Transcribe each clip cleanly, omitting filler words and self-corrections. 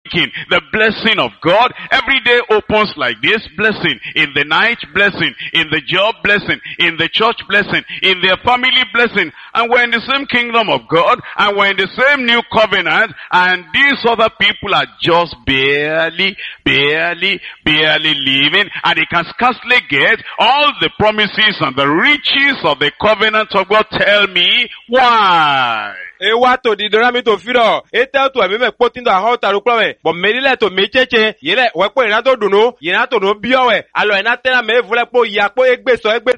the blessing of God. Every day opens like this, blessing. In the night, blessing. In the job, blessing. In the church, blessing. In their family, blessing. And we're in the same kingdom of God, and we're in the same new covenant, and these other people are just barely living, and they can scarcely get all the promises and the riches of the covenant of God. Tell me why. Ewa to di dorami to firo. Eta to me potin da ho taru klome. Bo medile to mecheche. Yele we po ina to dunu. Yina to no biowe. Alo ina tena me vule po ya po egbe so egbe.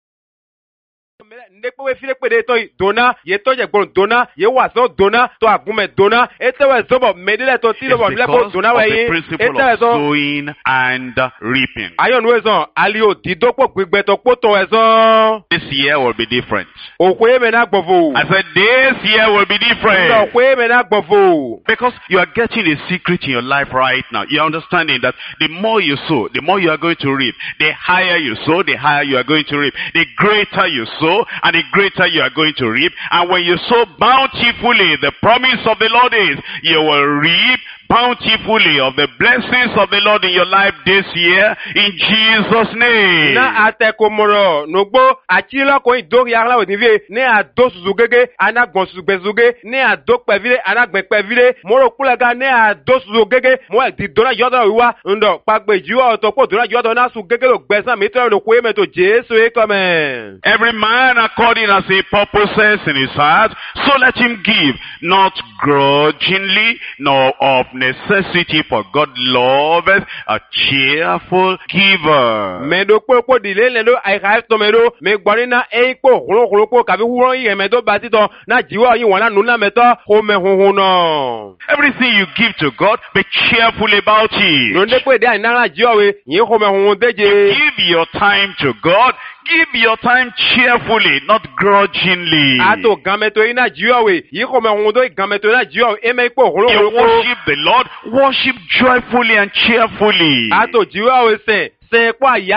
Ndekpo we file pe de to dona. Ye to je gbon dona. Ye wa so dona. To agume dona. Eta we so bo medile to ti lo bo lepo dona we yin. Eta we so sowing and reaping. Ayon we so alio didopo gbegbe to poto we so. This year will be different. Okwe me na gbovo. I said this year will be different. Okwe me na gbovo. Because you are getting a secret in your life right now. You're understanding that the more you sow, the more you are going to reap. The higher you sow, the higher you are going to reap. The greater you sow, and the greater you are going to reap. And when you sow bountifully, the promise of the Lord is, you will reap bountifully of the blessings of the Lord in your life this year, in Jesus' name. Na atekomoro nogbo achilo ko idori agla odivie ne adosuzugege anagbonsuzugbezuge ne adokpevile anagbepevile moro kulega ne adosuzugege mo didora yodo wiwa ndo pagbeju otopo dora yodo na sugege lo gbesan mitro lo ko emeto Jesu e come. Every man according as he purposes in his heart, so let him give, not grudgingly, nor of necessity, for God loveth a cheerful giver. Medo popo dilele lo ai khai to medo me gbori na epo holo kabi wuron yi medo batito na jiwa yi wona nuna meto ho me hunhun no. Everything you give to God, be cheerful about it. No de pe de na jiwa we yin ho me hunhun deje. Give your time to God. Give your time cheerfully, not grudgingly. Ato gameto ina jiwa we yi ho me hunhun do gameto na jiwa e me po holo. You worship the Lord, worship joyfully and cheerfully. Ato jiwa we say you're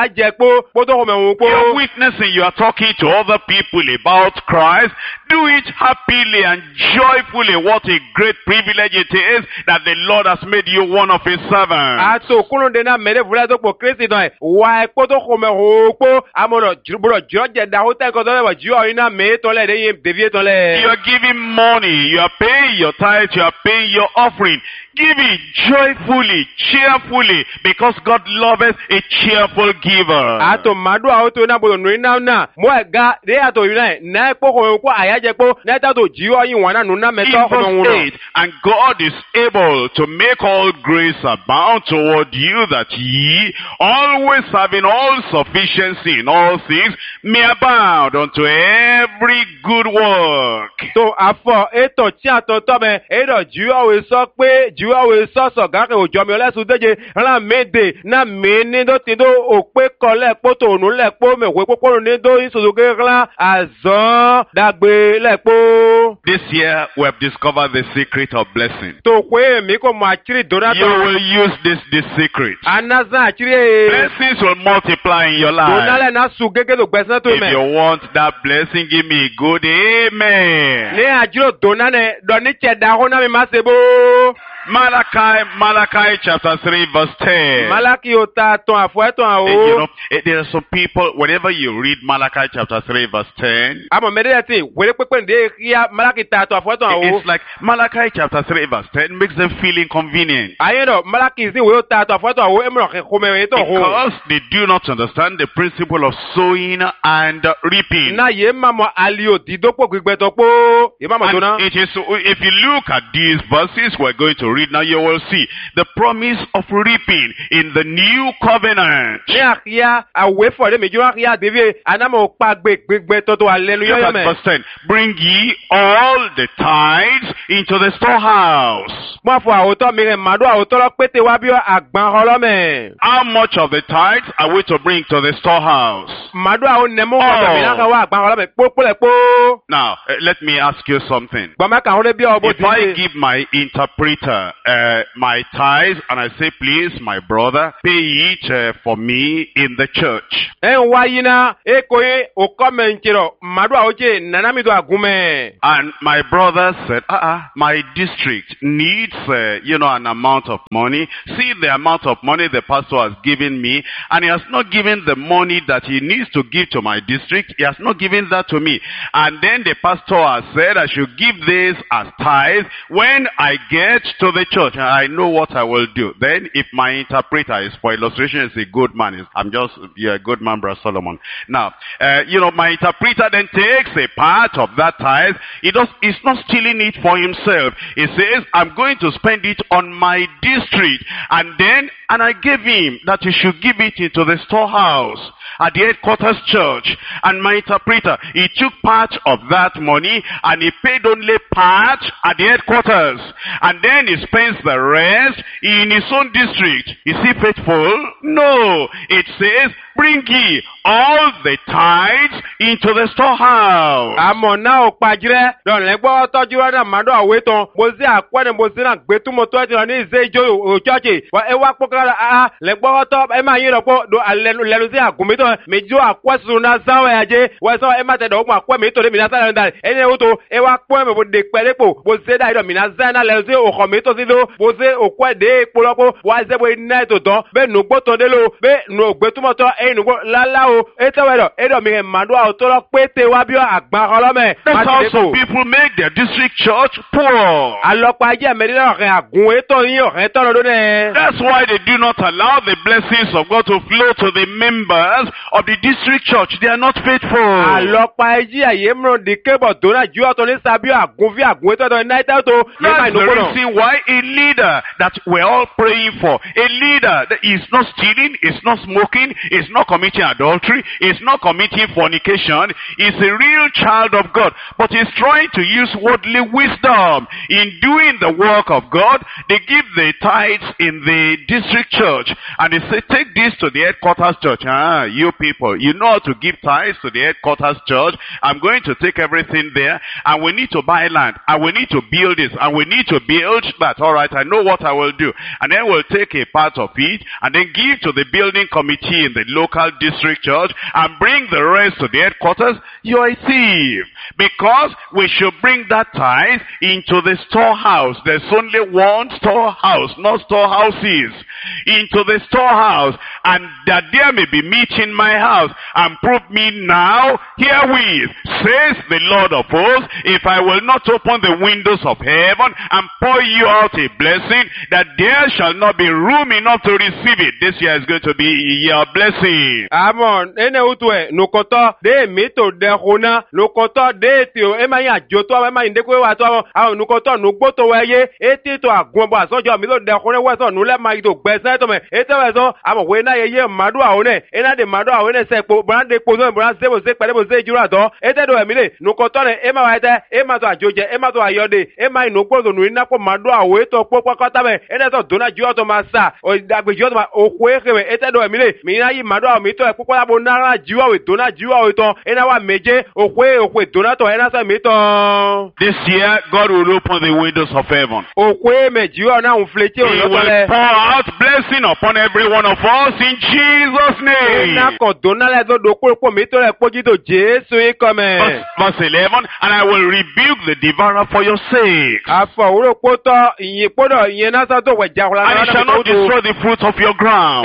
witnessing, you are talking to other people about Christ. Do it happily and joyfully. What a great privilege it is that the Lord has made you one of his servants. You are giving money, you are paying your tithe, you are paying your offering. Give it joyfully, cheerfully, because God loveth a cheerful giver. And God is able to make all grace abound toward you, that ye, always having all sufficiency in all things, may abound unto every good work. So, Jiwa we so gake ojomi ole su deje ran mede na meni do tindo ope kole poto nu lepo mewe popo ni do isuzuge ran azon dagbe lepo. This year we have discovered the secret of blessing. To kwe mi ko ma chiri dora to. You will use this secret. Anazan chiri. Blessings will multiply in your life. Donale na su gege lo gbese to me. If you want that blessing, give me a good amen. Ni ajiro donane do ni cheda ho na mi masebo. Malachi chapter 3 verse 10. Malachi there are some people, whenever you read Malachi chapter 3 verse 10, it's like Malachi chapter 3 verse 10 makes them feel inconvenient. Because they do not understand the principle of sowing and reaping. And it is, if you look at these verses we're going to read now, you will see the promise of reaping in the new covenant. Verse 10. Bring ye all the tithes into the storehouse. How much of the tithes are we to bring to the storehouse? Now, let me ask you something. If I give my interpreter my tithes, and I say, please, my brother, pay it for me in the church. En wayina ekoye okomenchiro madu aoje nanamido agume. And my brother said, my district needs, an amount of money. See the amount of money the pastor has given me, and he has not given the money that he needs to give to my district. He has not given that to me. And then the pastor has said I should give this as tithe when I get to the church. I know what I will do. Then if my interpreter is, for illustration, is a good man, you're a good man, Brother Solomon. Now, my interpreter then takes a part of that tithe. He's not stealing it for himself. He says, I'm going to spend it on my district. And I gave him that he should give it into the storehouse at the headquarters church. And my interpreter, he took part of that money and he paid only part at the headquarters. And then he spends the rest in his own district. Is he faithful? No. It says, bring ye all the tithes into the storehouse. Amona okpajire don legbo toju na madu aweton bozi akwene bozi na gbetumo to ti ni zejo o church wa ewa pokara legbo to e ma yin ropo do lelu si agumito mejo akwasu na zawe aje wa so e ma te do mo akwa mi to le mi na sala ndal ene oto ewa po me bo de pelepo bozi da ido mi na zana lelu si o komito si do bozi okwa de polopo wa ze bo ina to don be nu gbo to de lo be nu gbetumo to lala o etewero edo mi madu autolo pete wa bi agba olome. That's how some people make their district church poor. Alopa je medina re agun eto yin o eto lo ne. That's why they do not allow the blessings of God to flow to the members of the district church. They are not faithful. Alopa je aye mro de kebo do na ju auto le sabi agun fi agun eto do na ita to. That's the reason why a leader that we're all praying for, a leader that is not stealing, is not smoking, is not committing adultery, is not committing fornication, is a real child of God, but is trying to use worldly wisdom in doing the work of God. They give the tithes in the district church, and they say, take this to the headquarters church. You people, you know how to give tithes to the headquarters church. I'm going to take everything there, and we need to buy land, and we need to build this, and we need to build that. All right, I know what I will do. And then we'll take a part of it, and then give to the building committee in the local district church, and bring the rest to the headquarters. You are a thief. Because we should bring that tithe into the storehouse. There's only one storehouse, not storehouses. Into the storehouse, and that there may be meat in my house. And prove me now herewith, says the Lord of hosts, if I will not open the windows of heaven and pour you out a blessing, that there shall not be room enough to receive it. This year is going to be a year of blessing. Amon, ene utwe, nukoto, de mito de hona, nukoto de tio, ema ya joto, ema indekwe wato, nukoto, nukboto weye, eti to agwombo asonjo, mito de hone weso, nule ma ito gbese to me, ete weso, amo wena ye madu aone, ena de madu aone se po, brande pozo, brande sebo se pele bo se jura to, ete do emile, nukoto ne, ema waete, ema to ajoje, ema to ayode, ema inukboto nuina po madu awe to po kota me, ete to dona juo to masa, o dagbe juo to ma, okwe kewe, ete do emile, mina yi madu awe mito, po kwa bo nara juo we dona juo we to, ena wa meje, okwe dona to, ena sa mito. This year, God will open the windows of heaven. Okwe me juo na unfleche o He will pour out blessing upon every one of us in Jesus' name. Verse 11, and I will rebuke the devourer for your sake. And he shall not destroy the fruit of your ground.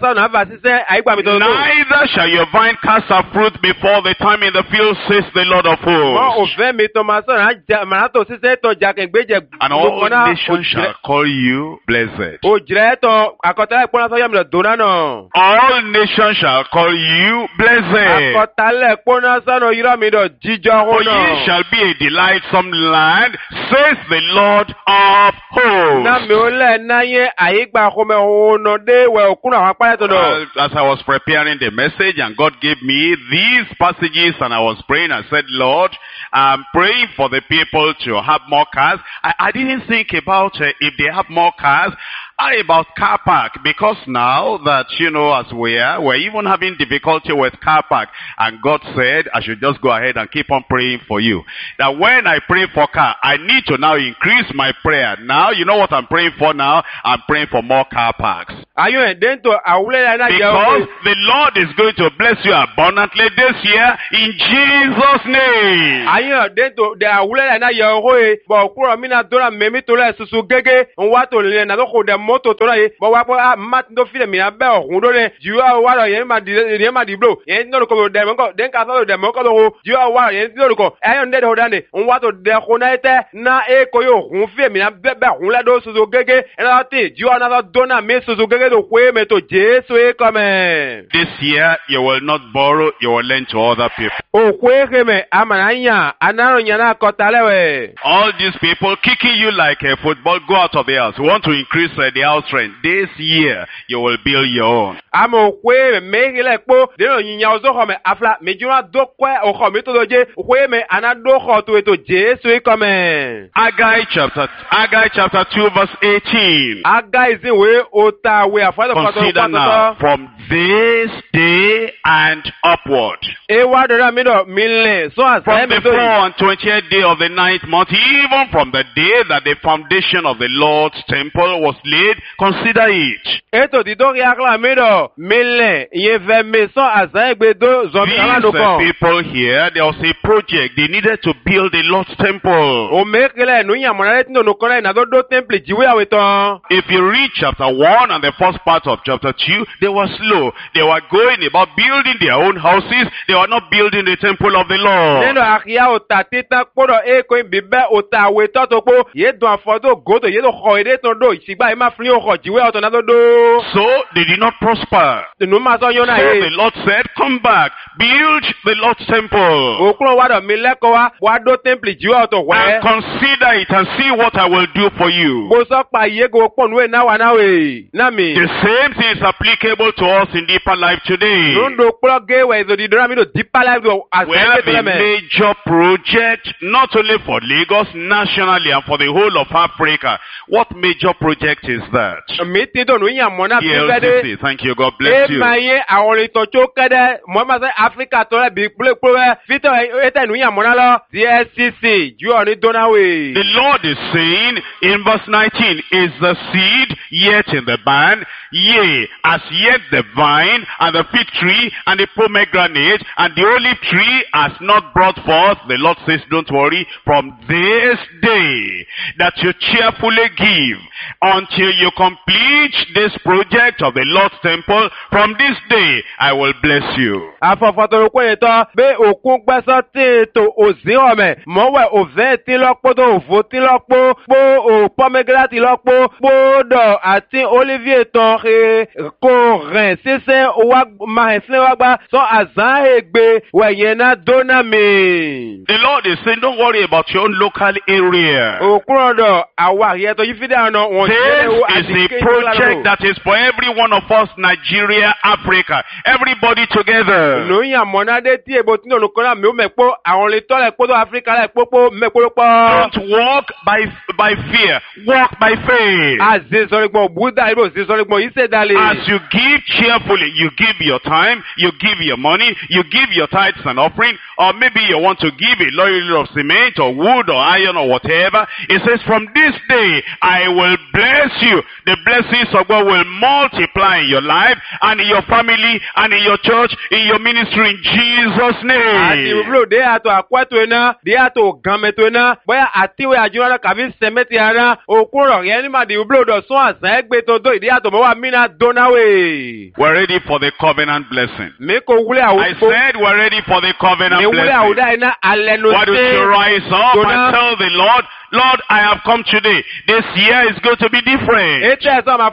Neither shall your vine cast her fruit before the time in the field, says the Lord of hosts. And all nations shall call you blessed. All nations shall call you blessed. For ye shall be a delightsome land, says the Lord of hosts. As I was preparing the message and God gave me these passages and I was praying, I said, Lord, I'm praying for the people to have more cars. I didn't think about if they have more cars, How about car park? Because now that, as we're even having difficulty with car park. And God said, I should just go ahead and keep on praying for you. That when I pray for car, I need to now increase my prayer. Now, you know what I'm praying for now? I'm praying for more car parks. Because the Lord is going to bless you abundantly this year in Jesus' name. This year, you will not borrow, you will lend to other people. All these people kicking you like a football, go out of the house. You want to increase the house rent. This year, you will build your own. Haggai chapter 2 verse 18. Consider now from this day and upward. From the 24th day of the 9th month, even from the day that the foundation of the Lord's temple was laid, consider it. These people here, there was a project. They needed to build the Lord's temple. If you read chapter 1 and the first part of chapter 2, they were slow. They were going about building their own houses. They were not building the temple of the Lord. So they did not prosper. So the Lord said, come back, build the Lord's temple. And consider it and see what I will do for you. The same thing is applicable to us in Deeper Life today. We have a major project, not only for Lagos, nationally and for the whole of Africa. What major project is that? ELCC. Thank you. God bless you. The Lord is saying in verse 19, is the seed yet in the barn? Yea, as yet the vine and the fig tree and the pomegranate and the olive tree has not brought forth. The Lord says, don't worry, from this day that you cheerfully give until you complete this project of the Lord's temple, from this day I will bless you. The Lord is saying, don't worry about your own local area. This is a project that is for every one of us, Nigeria, Africa, everybody together. Don't walk by fear, walk by faith. As you give cheerfully, you give your time, you give your money, you give your tithes and offering, or maybe you want to give a load of cement or wood or iron or whatever. It says, from this day I will bless you. The blessings of God will multiply in your life and in your family and in your church, in your ministry, in Jesus' name. We're ready for the covenant blessing. I said we're ready for the covenant blessing. Why don't you rise up and tell the Lord, Lord, I have come today. This year is going to be different. A year of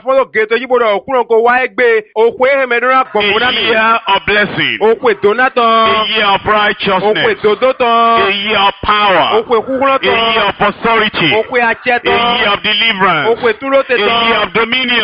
blessing. A year of righteousness. A year of power. A year of authority. A year of deliverance. A year of dominion.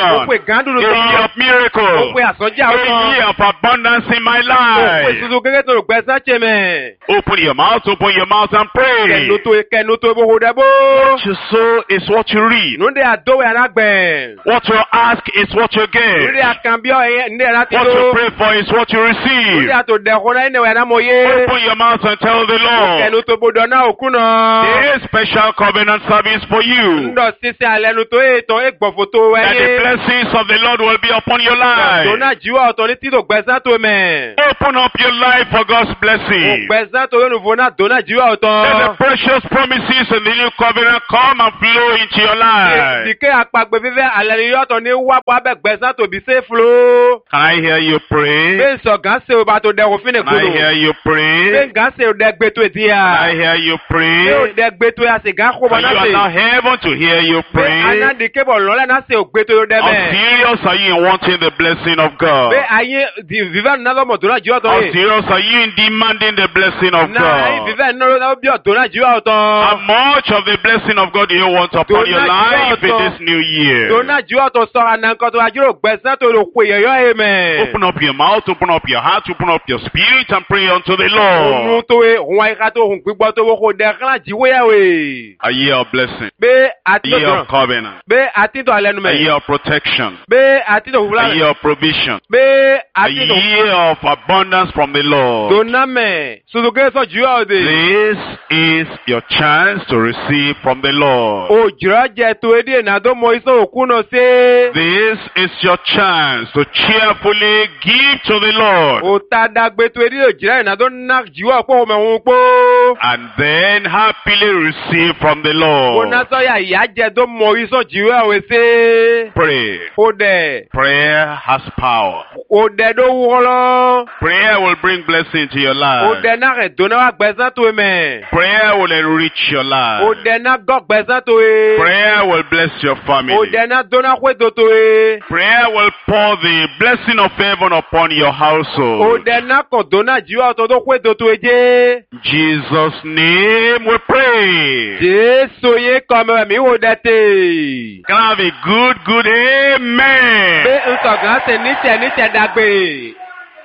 gàdúró A year tán. of miracle. Ó pe àsọjí àwọn A tán. year of abundance in my Ó pe life. ìṣúṣú gẹ́gẹ́ tó gbẹ̀sán ṣe mẹ́. Open your mouth and pray. Kẹ̀nu tó bó dẹ́bó. What you sow is what you reap. Nùdí àdówó ẹ̀rá gbẹ̀. What you ask is what you Nùdí get. àkànbíọ́ ẹ̀yẹ ní ẹ̀rá ti What tó. you pray for is what you Nùdí receive. àtòdẹ̀kọ́ náà ẹ̀nẹ̀wẹ̀ ẹ̀rá mọ̀ yé. Open your mouth and tell the Lord. Kẹ̀nu tó bó dọ̀ náà òkú náà. There is special covenant service for you. Ndọ̀ sísẹ́ àlẹ́nu tó ètò ẹgbọ̀fọ̀ tó That the wáyé. blessings of the Lord will be upon your life. Dona jiwa ọ̀tọ̀ ní títò gbẹ̀sán tó mẹ́. Open up your life for God's blessing. Gbẹ̀sán tó yóò fún náà dona jiwa Let the ọ̀tọ̀. precious promises in the new covenant come and flow into your life. Ìké àpagbè fífẹ́ àlẹ́nu yọ̀tọ̀ ní wápọ̀ abẹ́ gbẹ̀sán tó bí sé fúló. Can I hear you pray? Bẹ́ẹ̀ sọ gánṣẹ́ o bá tó dẹ̀ òfin Can I hear nìkúlò. you pray? Bẹ́ẹ̀ gánṣẹ́ o dẹ̀ gbé tó etí Can I ya. hear you Bẹ́ẹ̀ o pray? dẹ̀ gbé tó ya sì gán kó bọ́ Can you náà allow sè. heaven to hear you Bẹ́ẹ̀ pray? anáde kébọ̀ lọ́lẹ̀ náà sè o gbé tó yóò dẹ́ How mẹ́. serious are you in wanting the blessing of God? Bẹ́ẹ̀ ayé vivẹ́ nínú ọmọ dona jiwa ọ̀tọ̀ How yìí. serious are you in demanding the blessing of Náà God? vivẹ́ nínú bí ọ̀dọ́nà jiwa How ọ̀tọ̀. much of the blessing of God do you want upon your life in this new year? Dona jiwa ọ̀tọ̀ sọ̀rọ̀ ànàkọ́ tó ajúrò gbẹ̀sán tó lò pé yẹ̀yọ́ èmẹ̀. Open up your mouth, open up your heart, open up your spirit and pray unto the Òun Lord. tó e, òun àyíká tó òun gbígbọ́ tó wọ́kọ̀ dẹ̀ kán jíwé yàwé. A year of blessing, Bẹ́ a àtìtò year of dùn. covenant, Bẹ́ àtìtò alẹ́nu a mẹ́. year of protection, Bẹ́ àtìtò a wúlá. year of provision, Bẹ́ a àtìtò. year of abundance from the Lord. Dona mẹ́. Sùdùkẹ́ sọ jiwa ọ̀dẹ̀. This is your chance to receive from the Lord. Òjìrọ̀ jẹ tó edé ìnàdó mọ iṣẹ́ òkú náà ṣe. This is your chance to cheerfully give to the Lord Òta dàgbé tó edé òjìrọ̀ ìnàdó ná jiwa ọ̀pọ̀ ọmọ òun pọ̀. and then happily receive from the Kò ná Lord. sọ́yà ìyá jẹ tó mọ iṣẹ́ jiwa ọ̀wẹ̀ ṣe. Pray. Ó dẹ̀. Prayer has power. Ó dẹ̀ ló wọ́lọ́. Prayer will bring blessing to your Ó life. dẹ̀ náà rẹ̀ dọ́nà wá gbẹ̀sán tó mẹ́. Prayer will enrich your Ó life. dẹ̀ náà gọ́ gbẹ̀sán tó e. Prayer will bless your Ó family. dẹ̀ náà dọ́nà pé tó tó e. Prayer will pour the blessing of heaven upon your Ó household. dẹ̀ náà kọ̀ dọ́nà jíwá ọ̀tọ̀ tó pé tó tó e jẹ́. In Jesus' name we pray. Jésù yé kọ́mọ mi wò dẹ̀ tè. Can I have a good Pé amen? nsọ̀gán ṣe níṣẹ́ dàgbé.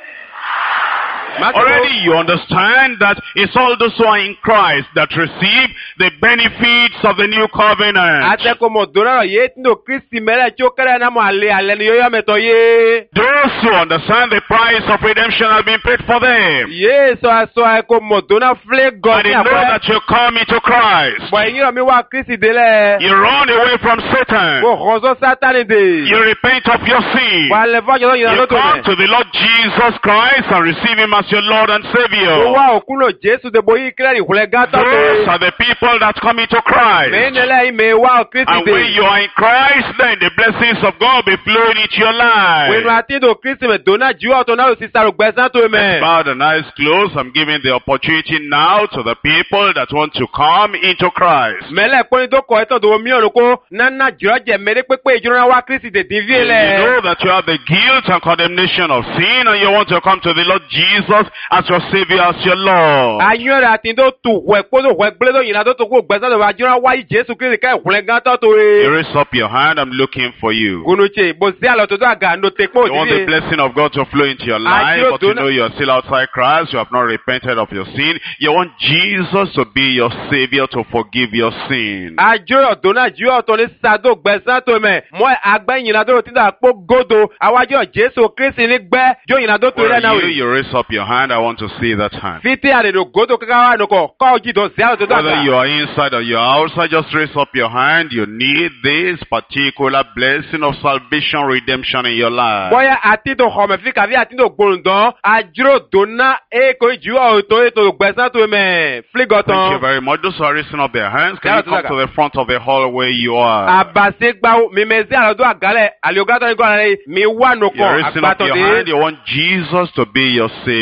Already you understand that it's all those who are in Christ that receive the benefits of the new covenant. Atẹ́kọ̀mọ̀ dọ́nà yé tí ní Kristi mẹ́rẹ̀ tí ó kẹ́rẹ́ náà mọ̀ àlẹ́ ni yóò yọ mẹ́tọ̀ yé. Those who understand the price of redemption has been paid for them. Yé sọ ẹ̀kọ́ mọ̀ dọ́nà flé And gan they ní know àpẹ́. that you come into Christ. Bọ̀ ẹ̀yìn rẹ̀ mi wá Kristi délẹ̀. You run away from Satan. Kò rọ̀ṣọ́ Sátánì dè. You repent of your sin. Wà lẹ̀ fọ́jọ́ yìí You lọ́tọ̀ come rẹ̀. to the Lord Jesus Christ and receive Him as your Lord and Ó Savior. wá òkú lò Jésù dè bóyí kílẹ̀ ìkúlẹ̀ gátà Those tó. are the people that come into Christ. Mẹ́nilẹ̀ yìí mi wá Kristi And when dè. you are in Christ, then the blessings of God will be flowing into your Wẹ̀nu life. àti ìdò Kristi mẹ̀ dọ́nà jíwọ́ ọ̀tọ̀ náà ló ti sàrò gbẹ̀sán tó mẹ́. Bow the eyes closed. I'm giving the opportunity now to the people that want to come into Christ. Mẹ́lẹ̀ pọ́ni tó kọ̀ ẹ́tọ̀ tó wọ́n mìíràn kó nánà jùlọ jẹ mẹ́rẹ́ pépé ìjọba wá Kristi dè dín You fílẹ̀. know that you have the guilt and condemnation of sin and you want to come to the Lord Jesus as your Savior, as your Lord. Ayọ́rẹ̀ àti tó tù wẹ̀ kpọ́dọ̀ wẹ̀ gbélé tó yìnbọn tó tó kó gbẹ̀sán tó wà jọba wáyé Jésù Kristi ká ìkúlẹ̀ gátà tó You e. raise up your hand. I'm looking for you. Gunutse bó sí àlọ́ tó tó àgà ló tẹ kpọ́ You want the òdìdí. blessing of God to flow into your life, but you know you're still outside Christ. You have not repented of your sin. You want Jesus to be your Savior to forgive your sin. Àjọyọ̀ dọ́nà jíwọ́ ọ̀tọ̀ ní sàdó gbẹ̀sán tó mẹ́. Mọ́ àgbẹ̀ yìnyín tó títà kpó gódo. Àwájọ́ Jésù Kristi ní gbẹ́. Jó yìnyín tó tó Where rẹ̀ náà are you? wẹ̀. You raise up your hand. I want to see that hand. Fiti àdèdò gódo kankan wà nùkọ̀. Kọ́ òjì tó sí àlọ́ tó tó Whether àgà. you are inside or you're outside, just raise up your hand. You need this particular blessing of salvation, redemption in your life. Bọ́yá àtìtò xɔmɛfi kàfi àtìtò gbòǹdɔn àjùrò dòna eko ìjùwà òtò ètò gbẹ̀sán tó mẹ́ Thank you fligɔtɔn. very much. Those who are raising up their hands, can Yeah, you come Tuzaka. to the front of the hall where you are? Àbàṣe gbawo mímẹ́sí àlọ́dún àgálẹ̀ àlìogatọ́ ní kọ́ra rẹ̀ mi wà You're nùkọ̀ raising up your hand. àgbàtọ̀dé. You want Jesus to be your Savior.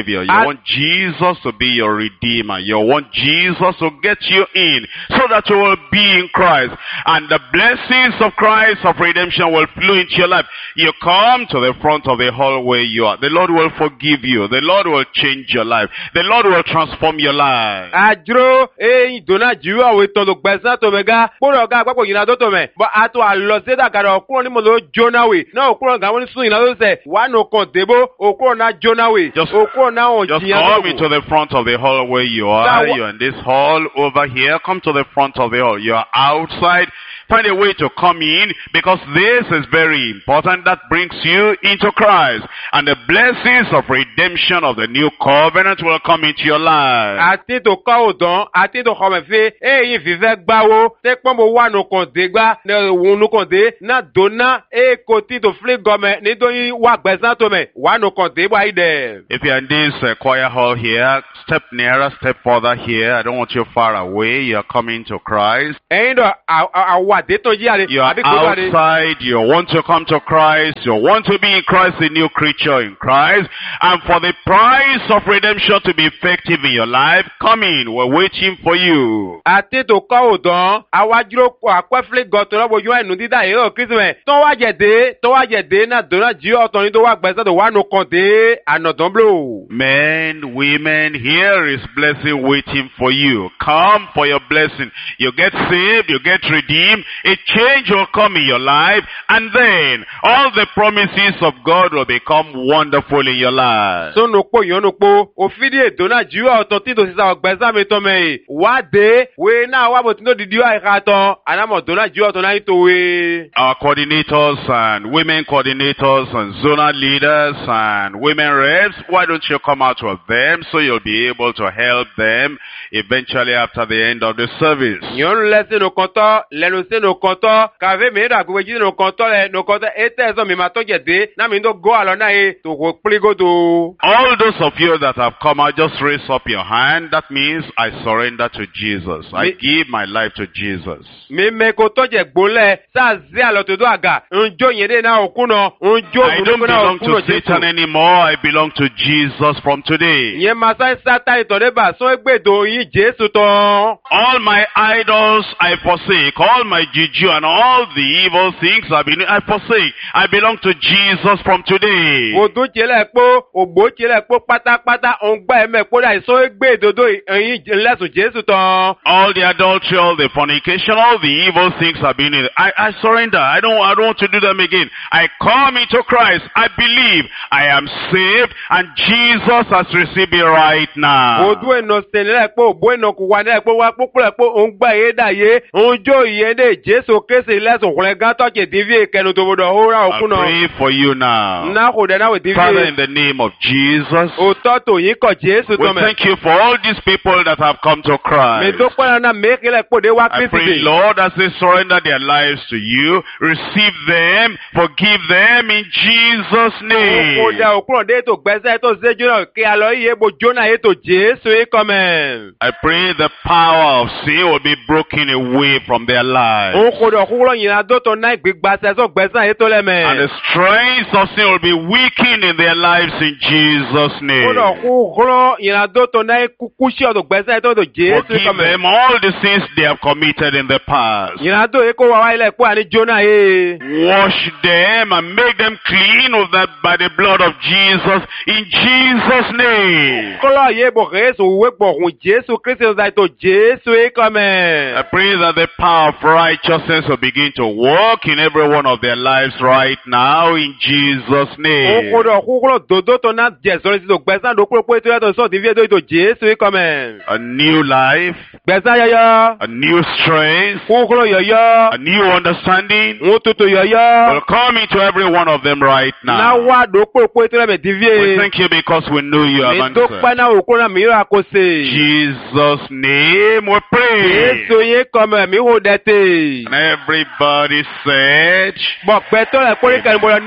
Savior. You want Jesus to be your Redeemer. You want Jesus to get you in so that you will be in Christ. And the blessings of Christ of redemption will flow into your life. You come to the front of the hall where you are. The Lord will forgive you. The Lord will change your life. The Lord will transform your life. Adro dona jiwa we to gbesa to mega poro ga papo yina do to me but ato alo se da garo okuro ni mo lo jona we na okuro ga won sun yina lo se wa no kon debo okuro na jona we okuro na on just come into the front of the hall where you are. You're in this hall over here. Come to the front of the hall. You're outside. Find a way to come in, because this is very important. That brings you into Christ. And the blessings of redemption of the new covenant will come into your life. Ati to ko odon, ati to ko me fe, yin fi fe gba wo, te pon mo wa no kon de gba, ne won no kon de, na dona ko ti to fle gome, ni do yin wa gbesan to me, wa no kon de wa ide. If you're in this choir hall here, step nearer, step further here. I don't want you far away. You're coming to Christ. You are outside, you want to come to Christ, you want to be in Christ, a new creature in Christ, and for the price of redemption to be effective in your life, come in, we're waiting for you. Men, women, here is blessing waiting for you. Come for your blessing. You get saved, you get redeemed, a change will come in your life, and then all the promises of God will become wonderful in your life. So no po yo no po ofidi dona jiwa ototi to sisa ogbesa me to me wa de we na wa botino didi wa ikato anamo dona jiwa to na ito we. Our coordinators and women coordinators and zonal leaders and women reps, why don't you come out with them so you'll be able to help them eventually after the end of the service. Yon lese no konto leno se no konto kave me da gwe ji no konto le no konto etezo mi ma to jede na mi ndo go alona e to go pligo do. All those of you that have come out, just raise up your hand. That means I surrender to Jesus. I give my life to Jesus. Me ko to je gbole sa zi alo to do aga njo yede na okuno njo I don't belong to Satan anymore. I belong to Jesus from today. Ye ma sa Satan to de ba so egbe do yin Jesu to. All my idols I forsake. All my juju and all the evil things I forsake. I belong to Jesus from today. Odo jele po, ogbo jele po pátápátá ongba eme po da so egbe dodo yin lesu Jesu to. All the adultery, all the fornication, all the evil things have been in. I surrender. I don't want to do them again. I come into Christ. I believe I am saved and Jesus has received me right now. Odo eno senle po, bo eno kuwa ne po wa popule po ongba ye da ye, onjo yede Jesu kese lesu kwenga to ke divie kenu to bodo hora okuno. I pray for you now. Na ko de na we divie. Father, in the name of Jesus, o toto yin ko Jesu to we thank you for all these people that have come to Christ. Me do pa na make le po de wa I Christ. pray, Lord, as they surrender their lives to you, receive them, forgive them in Jesus' name. O da okuno de to gbese to seju na ke alo iye bo jona e to Jesu e come. I pray the power of sin will be broken away from their lives. O ko do okuno yin do to na gbigba se so gbese e to le me. And the strength of sin will be weakened in their lives in Jesus' name. O do okuno yin do to na kukushi o do gbese to Jesu e Forgive come. them all the sins they have committed in the past. Yin do e ko wa wa ile po ani jona e. Wash them and make them clean with that by the blood of Jesus in Jesus' name. Kolo ye bo Jesu we po hun Jesu Christ da to Jesu e come. I pray that the power of righteousness will begin to work in every one of their lives right now in Jesus' name. O ko do okuno dodo to na Jesu si to gbese do po to to so divie do to Jesu e come. A new life, Gbese yaya. a new strength, Okuno yaya. a new understanding Won tutu yaya. will come into every one of them right Na now. wa do po to le me We divie. thank you because we know you have Me do pa answered. na okuno mi ra ko se. Jesus' name we pray. Jesu ye come mi ho dete. ṣe. And everybody said, Gbọ̀pẹ́ tó rẹ̀ kórè kẹrin bọ̀rọ̀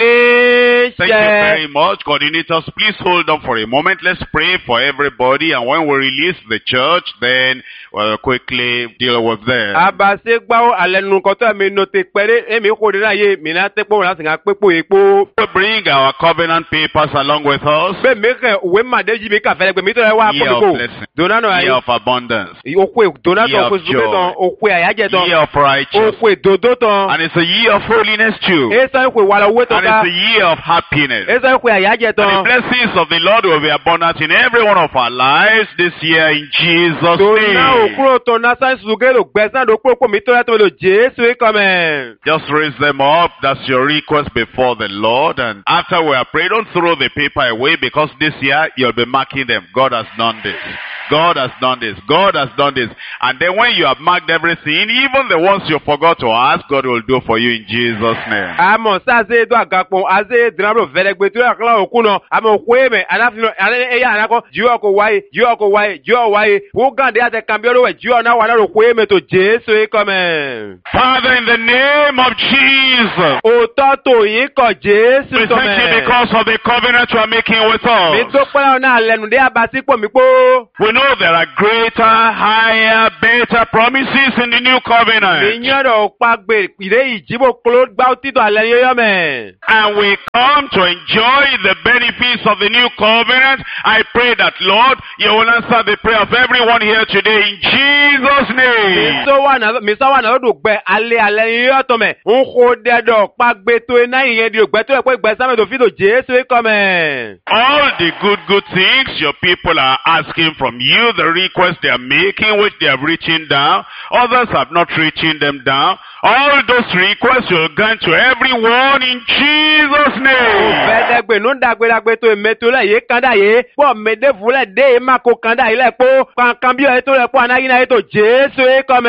ní thank you ṣẹ́. very much. Coordinators, please hold on for a moment. Let's pray for everybody. And when we release the church, then we'll quickly deal with them. Abase gbáwó alẹ́nu kọ́tọ́ mi nù ti pẹ́rẹ́ èmi kò dé láyé mi náà tẹ́ pọ́ wọn láti ká pépò èpo. We bring our covenant papers along with us. Bẹ́ẹ̀ mi kẹ́ òwe màdé yìí mi kà fẹ́lẹ́ pé mi tó rẹ̀ wá Year pọ̀ of mi kò. blessing. Dona náà Year of abundance. Okwe dona Year tán of okwe sùgbẹ́ joy. tán okwe àyájẹ́ tán Year of righteousness. okwe dodo tán. And it's a year of holiness too. Esa okwe wàlá owó tán And ká. it's a year of happiness. Esa okwe àyájẹ́ And the tán. blessings of the Lord will be abundant in every one of our lives this year in Jesus' Dona name. òkúrò tán náà sáyẹn sùgbẹ́ lò gbẹ́sán ló kúrò pọ̀ mi tó rẹ̀ tó lò Jésù ìkọ́mẹ̀. Just raise them up. That's your request before the Lord. And after we are prayed, don't throw the paper away because this year you'll be marking them. God has done this. God has done this. God has done this. And then when you have marked everything, even the ones you forgot to ask, God will do for you in Jesus' name. Àmọ̀ sáze do àgàpọ̀ àze dìrabò fẹ́lẹ́gbẹ̀ tó yà kọ́lá òkú náà àmọ̀ òkú èmẹ̀ aláfihàn ẹ̀yà ànákọ́ jíọ̀ kò wáyé jíọ̀ kò wáyé jíọ̀ wáyé wó gàdé àti kàmbíọ́lówẹ̀ jíọ̀ náà wà náà òkú èmẹ̀ tó Jésù ìkọ́mẹ̀. Father, in the name of Jesus, Òótọ́ tó yín kọ̀ Jésù we thank you tọ́mẹ̀. because of the covenant you are making with Mi us. tó pẹ́lá náà lẹ́nu dé abasípò mi pó. We know there are greater, higher, better promises in the new Mi covenant. nyọ́dọ̀ pàgbé ìdè ìjìbò kúló gbá títọ̀ àlẹ́ yóyọ́ mẹ́. And we come to enjoy the benefits of the new covenant. I pray that, Lord, you will answer the prayer of everyone here today in Jesus' name. Mi sọ wà náà lọ́dún gbẹ alẹ́ yóyọ́ tọ́mẹ̀. Ń kó dẹ́dọ̀ pàgbé tó iná ìyẹn di ògbẹ́ tó yẹ pé gbẹ sámẹ́ tó fi tó Jésù ìkọ́mẹ̀. All the good things your people are asking from you, the requests they are making, which they have written down, others have not written them down. All those requests will grant to everyone in Jesus' name. Fẹ́dẹ́gbẹ̀ ló ń dàgbéragbé tó èmẹ́tò lẹ̀ yé kanda yé. Pọ̀ méde fúlẹ̀ dé èmà kó kanda yìí lẹ̀ pọ̀. Kankan bí ọ̀yẹ́ tó lẹ̀ pọ̀ anáyínà yìí tó Jésù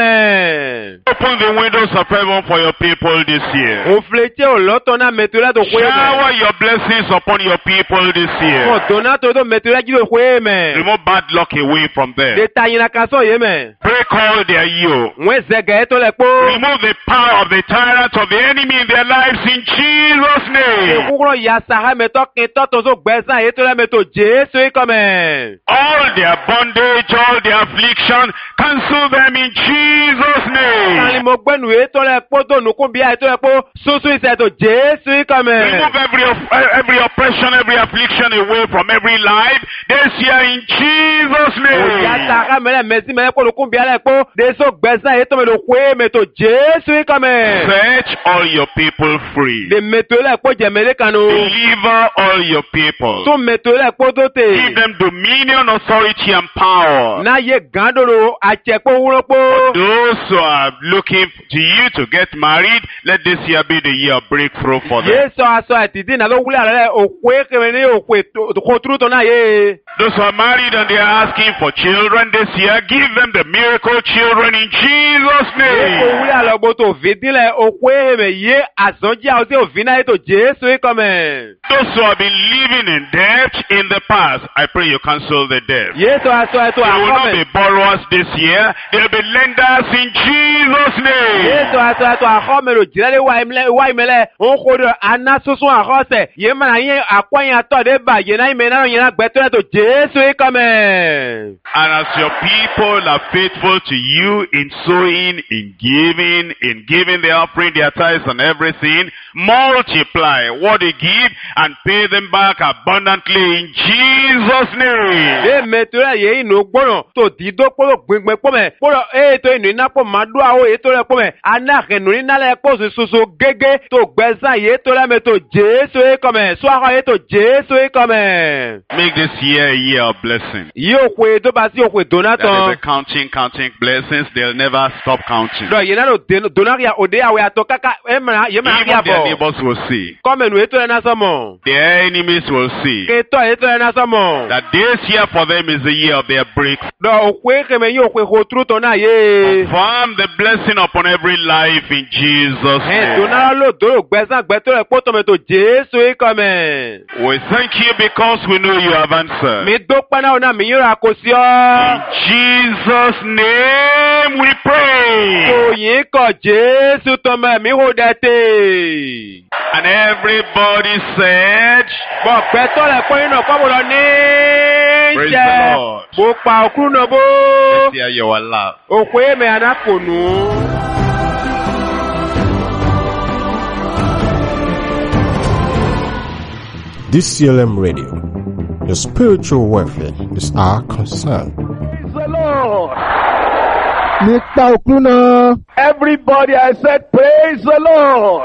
ìkọ́mẹ̀. Open the windows of heaven for your people this year. Òfìlẹ̀tì òlọ́tọ̀ náà mẹ́tò lẹ̀ tó kó èmẹ̀. Shower your blessings upon your people this year. Mọ̀ tó náà tó mẹ́tò lẹ̀ jí tó kó èmẹ̀. Remove bad luck away from them. De ta yìnyín kan sọ̀ yé mẹ̀. Break all their yoke. Wọ́n zẹ̀gẹ̀ tó lẹ̀ pọ̀. Remove the power of the tyrant of the enemy in their lives in Jesus' name. Kúkúrò yasa ha mẹ́tọ́ kí tọ́tọ̀ tó gbẹ̀sán yé tó lẹ̀ mẹ́tò Jésù ìkọ́mẹ̀. All their bondage, all their affliction, cancel them in Jesus' name. Kálí mo gbẹ́nu yé tó lẹ̀ pọ̀ tó nùkún bí i tó lẹ̀ pọ̀ súnsú ìṣẹ̀ tó Jésù ìkọ́mẹ̀. Remove every oppression, every affliction away from every life this year in Jesus' Yasa name. ha mẹ́lẹ̀ mẹ́sí mẹ́lẹ̀ pọ̀ nùkún bí i lẹ̀ pọ̀ deso gbẹ̀sán yé tó mẹ́tò kó mẹ́tò Jésù ìkọ́mẹ̀. Set all your people free. De mẹ́tò lẹ̀ pọ̀ jẹ̀mẹ́lẹ̀ kanu. Deliver all your people. Tún mẹ́tò lẹ̀ pọ̀ tó tè. Give them dominion, authority, and power. Náà yé gàdúró àjẹpọ̀ wúrọ̀ pọ̀. Those who are looking to you to get married, let this year be the year of breakthrough for them. Yé sọ aṣọ àtìdí náà ló wúlẹ̀ àrẹ òkú èkèmẹ ní òkú ètò tó náà yé. Those who are married and they are asking for children this year, give them the miracle children in Jesus' Èkó name. wúlẹ̀ àlọ́gbó tó fi dílẹ̀ òkú èkèmẹ yé àsánjí àwọn tí òfin náà ètò Jésù ìkọ́mẹ̀. Those who have been living in debt in the past, I pray you cancel the debt. Yé sọ aṣọ ètò They will not àkọ́mẹ̀. be borrowers this year, they will be lenders in Jesus' Yé name. sọ aṣọ ètò àkọ́mẹ̀ lò jìrẹ́lẹ̀ wá ìmẹ́lẹ̀ ń kó dọ̀ aná sunsun àkọ́sẹ̀ yé mọ̀nà yín àkọ́yìn àtọ̀dé bà yé náà ìmẹ́ náà yẹn gbẹ́tọ́ ètò Jésù ìkọ́mẹ̀. And as your people are faithful to you in sowing, in giving the offering, their tithes and everything, multiply what they give and pay them back abundantly in Jesus' name. Yé mẹ́tò yé inú gbọ́nà tó dídó kpọ́dọ̀ gbẹ̀ngbẹ̀ kpọ́mẹ̀ kpọ́dọ̀ ètò inú iná kpọ́ máa dún àwọn ètò rẹ̀ kpọ́mẹ̀ anáhẹ̀nù iná lẹ̀ kpọ́ soso gégé tó gbẹ̀sán yé tó lẹ̀ mẹ́tò Jésù ìkọ́mẹ̀ sọ́kọ́ ètò Jésù ìkọ́mẹ̀. Make this year a year of blessing. Yí òkú ètò bá sí òkú That is Donathan. a counting blessings. They'll never stop counting. Dọ̀ yé náà ló Donatia òde àwẹ̀ àtọ̀ káká yémà rí Even their àbọ̀. neighbors will see. Kọ́mẹ̀nù ètò rẹ̀ náà sọ́mọ̀. Their enemies will see. Kétọ́ ètò rẹ̀ náà sọ́mọ̀. That this year for them is the year of their breakthrough. Dọ̀ òkú èkèmẹ̀ yí òkú èkó túrútọ̀ náà yé. Confirm the blessing upon every life in Jesus' name. Donara ló dòrò gbẹ̀sán gbẹ̀tọ́ rẹ̀ pọ́tọ̀ mẹ́tò Jésù ìkọ́mẹ̀. We thank you because we know you have answered. Mi dópẹ́ náà mi yíra kó kò sí In ọ. Jesus' name we pray. Òyìn kọ̀ Jésù tọmọ ẹ̀mí hó dẹ́tẹ̀. And everybody said, Bọ̀ pẹ́ tọ́lẹ̀ pọ́ iná kọ́ bọ̀ lọ ní Praise jẹ́. the Lord. Bó pa òkú náà bó. let's hear your laugh. Òkú èmẹ̀ ànápònú. DCLM Radio. Your spiritual welfare is our concern. Praise the Lord. nípa òkú náà. Everybody, I said, praise the Lord.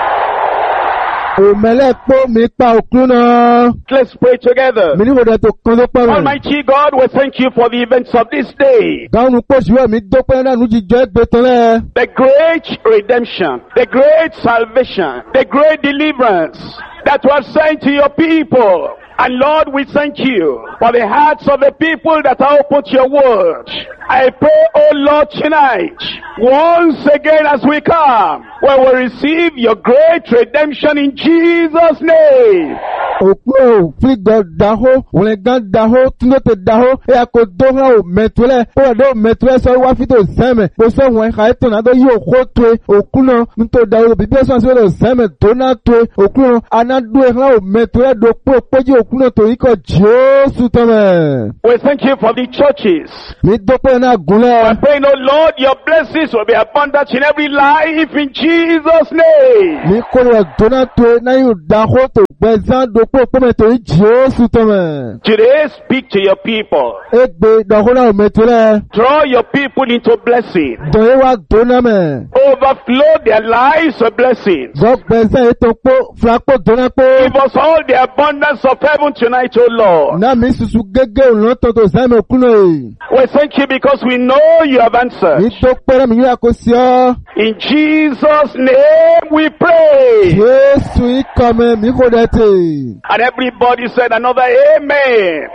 òmẹ̀lẹ̀ pọ́ mi pa òkú náà. Let's pray together. mi ní ìwòdà tó kan ló pọ̀ rẹ̀. Almighty God, we thank you for the events of this day. gáwọn pọ̀ṣùwẹ̀ mi dọ́pẹ́ náà lójú jẹ́ gbé tán lẹ̀. The great redemption, the great salvation, the great deliverance that was sent to your people. And Lord, we thank you for the hearts of the people that are open to your word. I pray, oh Lord, tonight, once again as we come, we will receive your great redemption in Jesus' name. òkú ò fi gbọ́ dahó òun gan dahó túnbọ̀ tó dahó ẹ̀yà kò dóhùn ò mẹ̀túlẹ̀ pọ̀lọ́dọ̀ mẹ̀túlẹ̀ sọ wá fi tó sẹ́mẹ̀ kò sẹ́wọ̀n ẹ̀ka ètò náà tó yí òkú tó òkú náà nítorí dahó bíbí ẹ̀sán sí ọ̀dọ̀ sẹ́mẹ̀ tó náà tó òkú náà anádó ẹ̀ka ò mẹ̀túlẹ̀ dò pé péjì òkú náà tó yí kọ Jésù tọ́mẹ̀. We thank you for the churches. mi dọ́pẹ́ náà gúnlẹ̀. I pray, oh Lord, your blessings will be abundant in every life in Jesus' name. mi kó lọ dọ́nà tó náà yóò dahó tó gbẹ̀sán dò pé pọ́mẹ̀ tó yí Jésù tọ́mẹ̀. Today, speak to your people. egbe dahó náà ò mẹ̀túlẹ̀. Draw your people into blessing. dọ̀yẹ́ wa dọ́nà mẹ́. Overflow their lives with blessings. gbẹ̀sán ètò pé fúlápò dọ́nà pé. Give us all the abundance of heaven tonight, O Lord. na mi susu gẹ́gẹ́ òlọ́tọ̀ tó sẹ́mi òkúnà yìí. We thank you because we know you have answered. mi tó pẹ́rẹ́ mi yóò kó sí ọ. In Jesus' name we pray. Jésù ikọ̀ mi mi kò dẹ̀ tè. And everybody said another amen.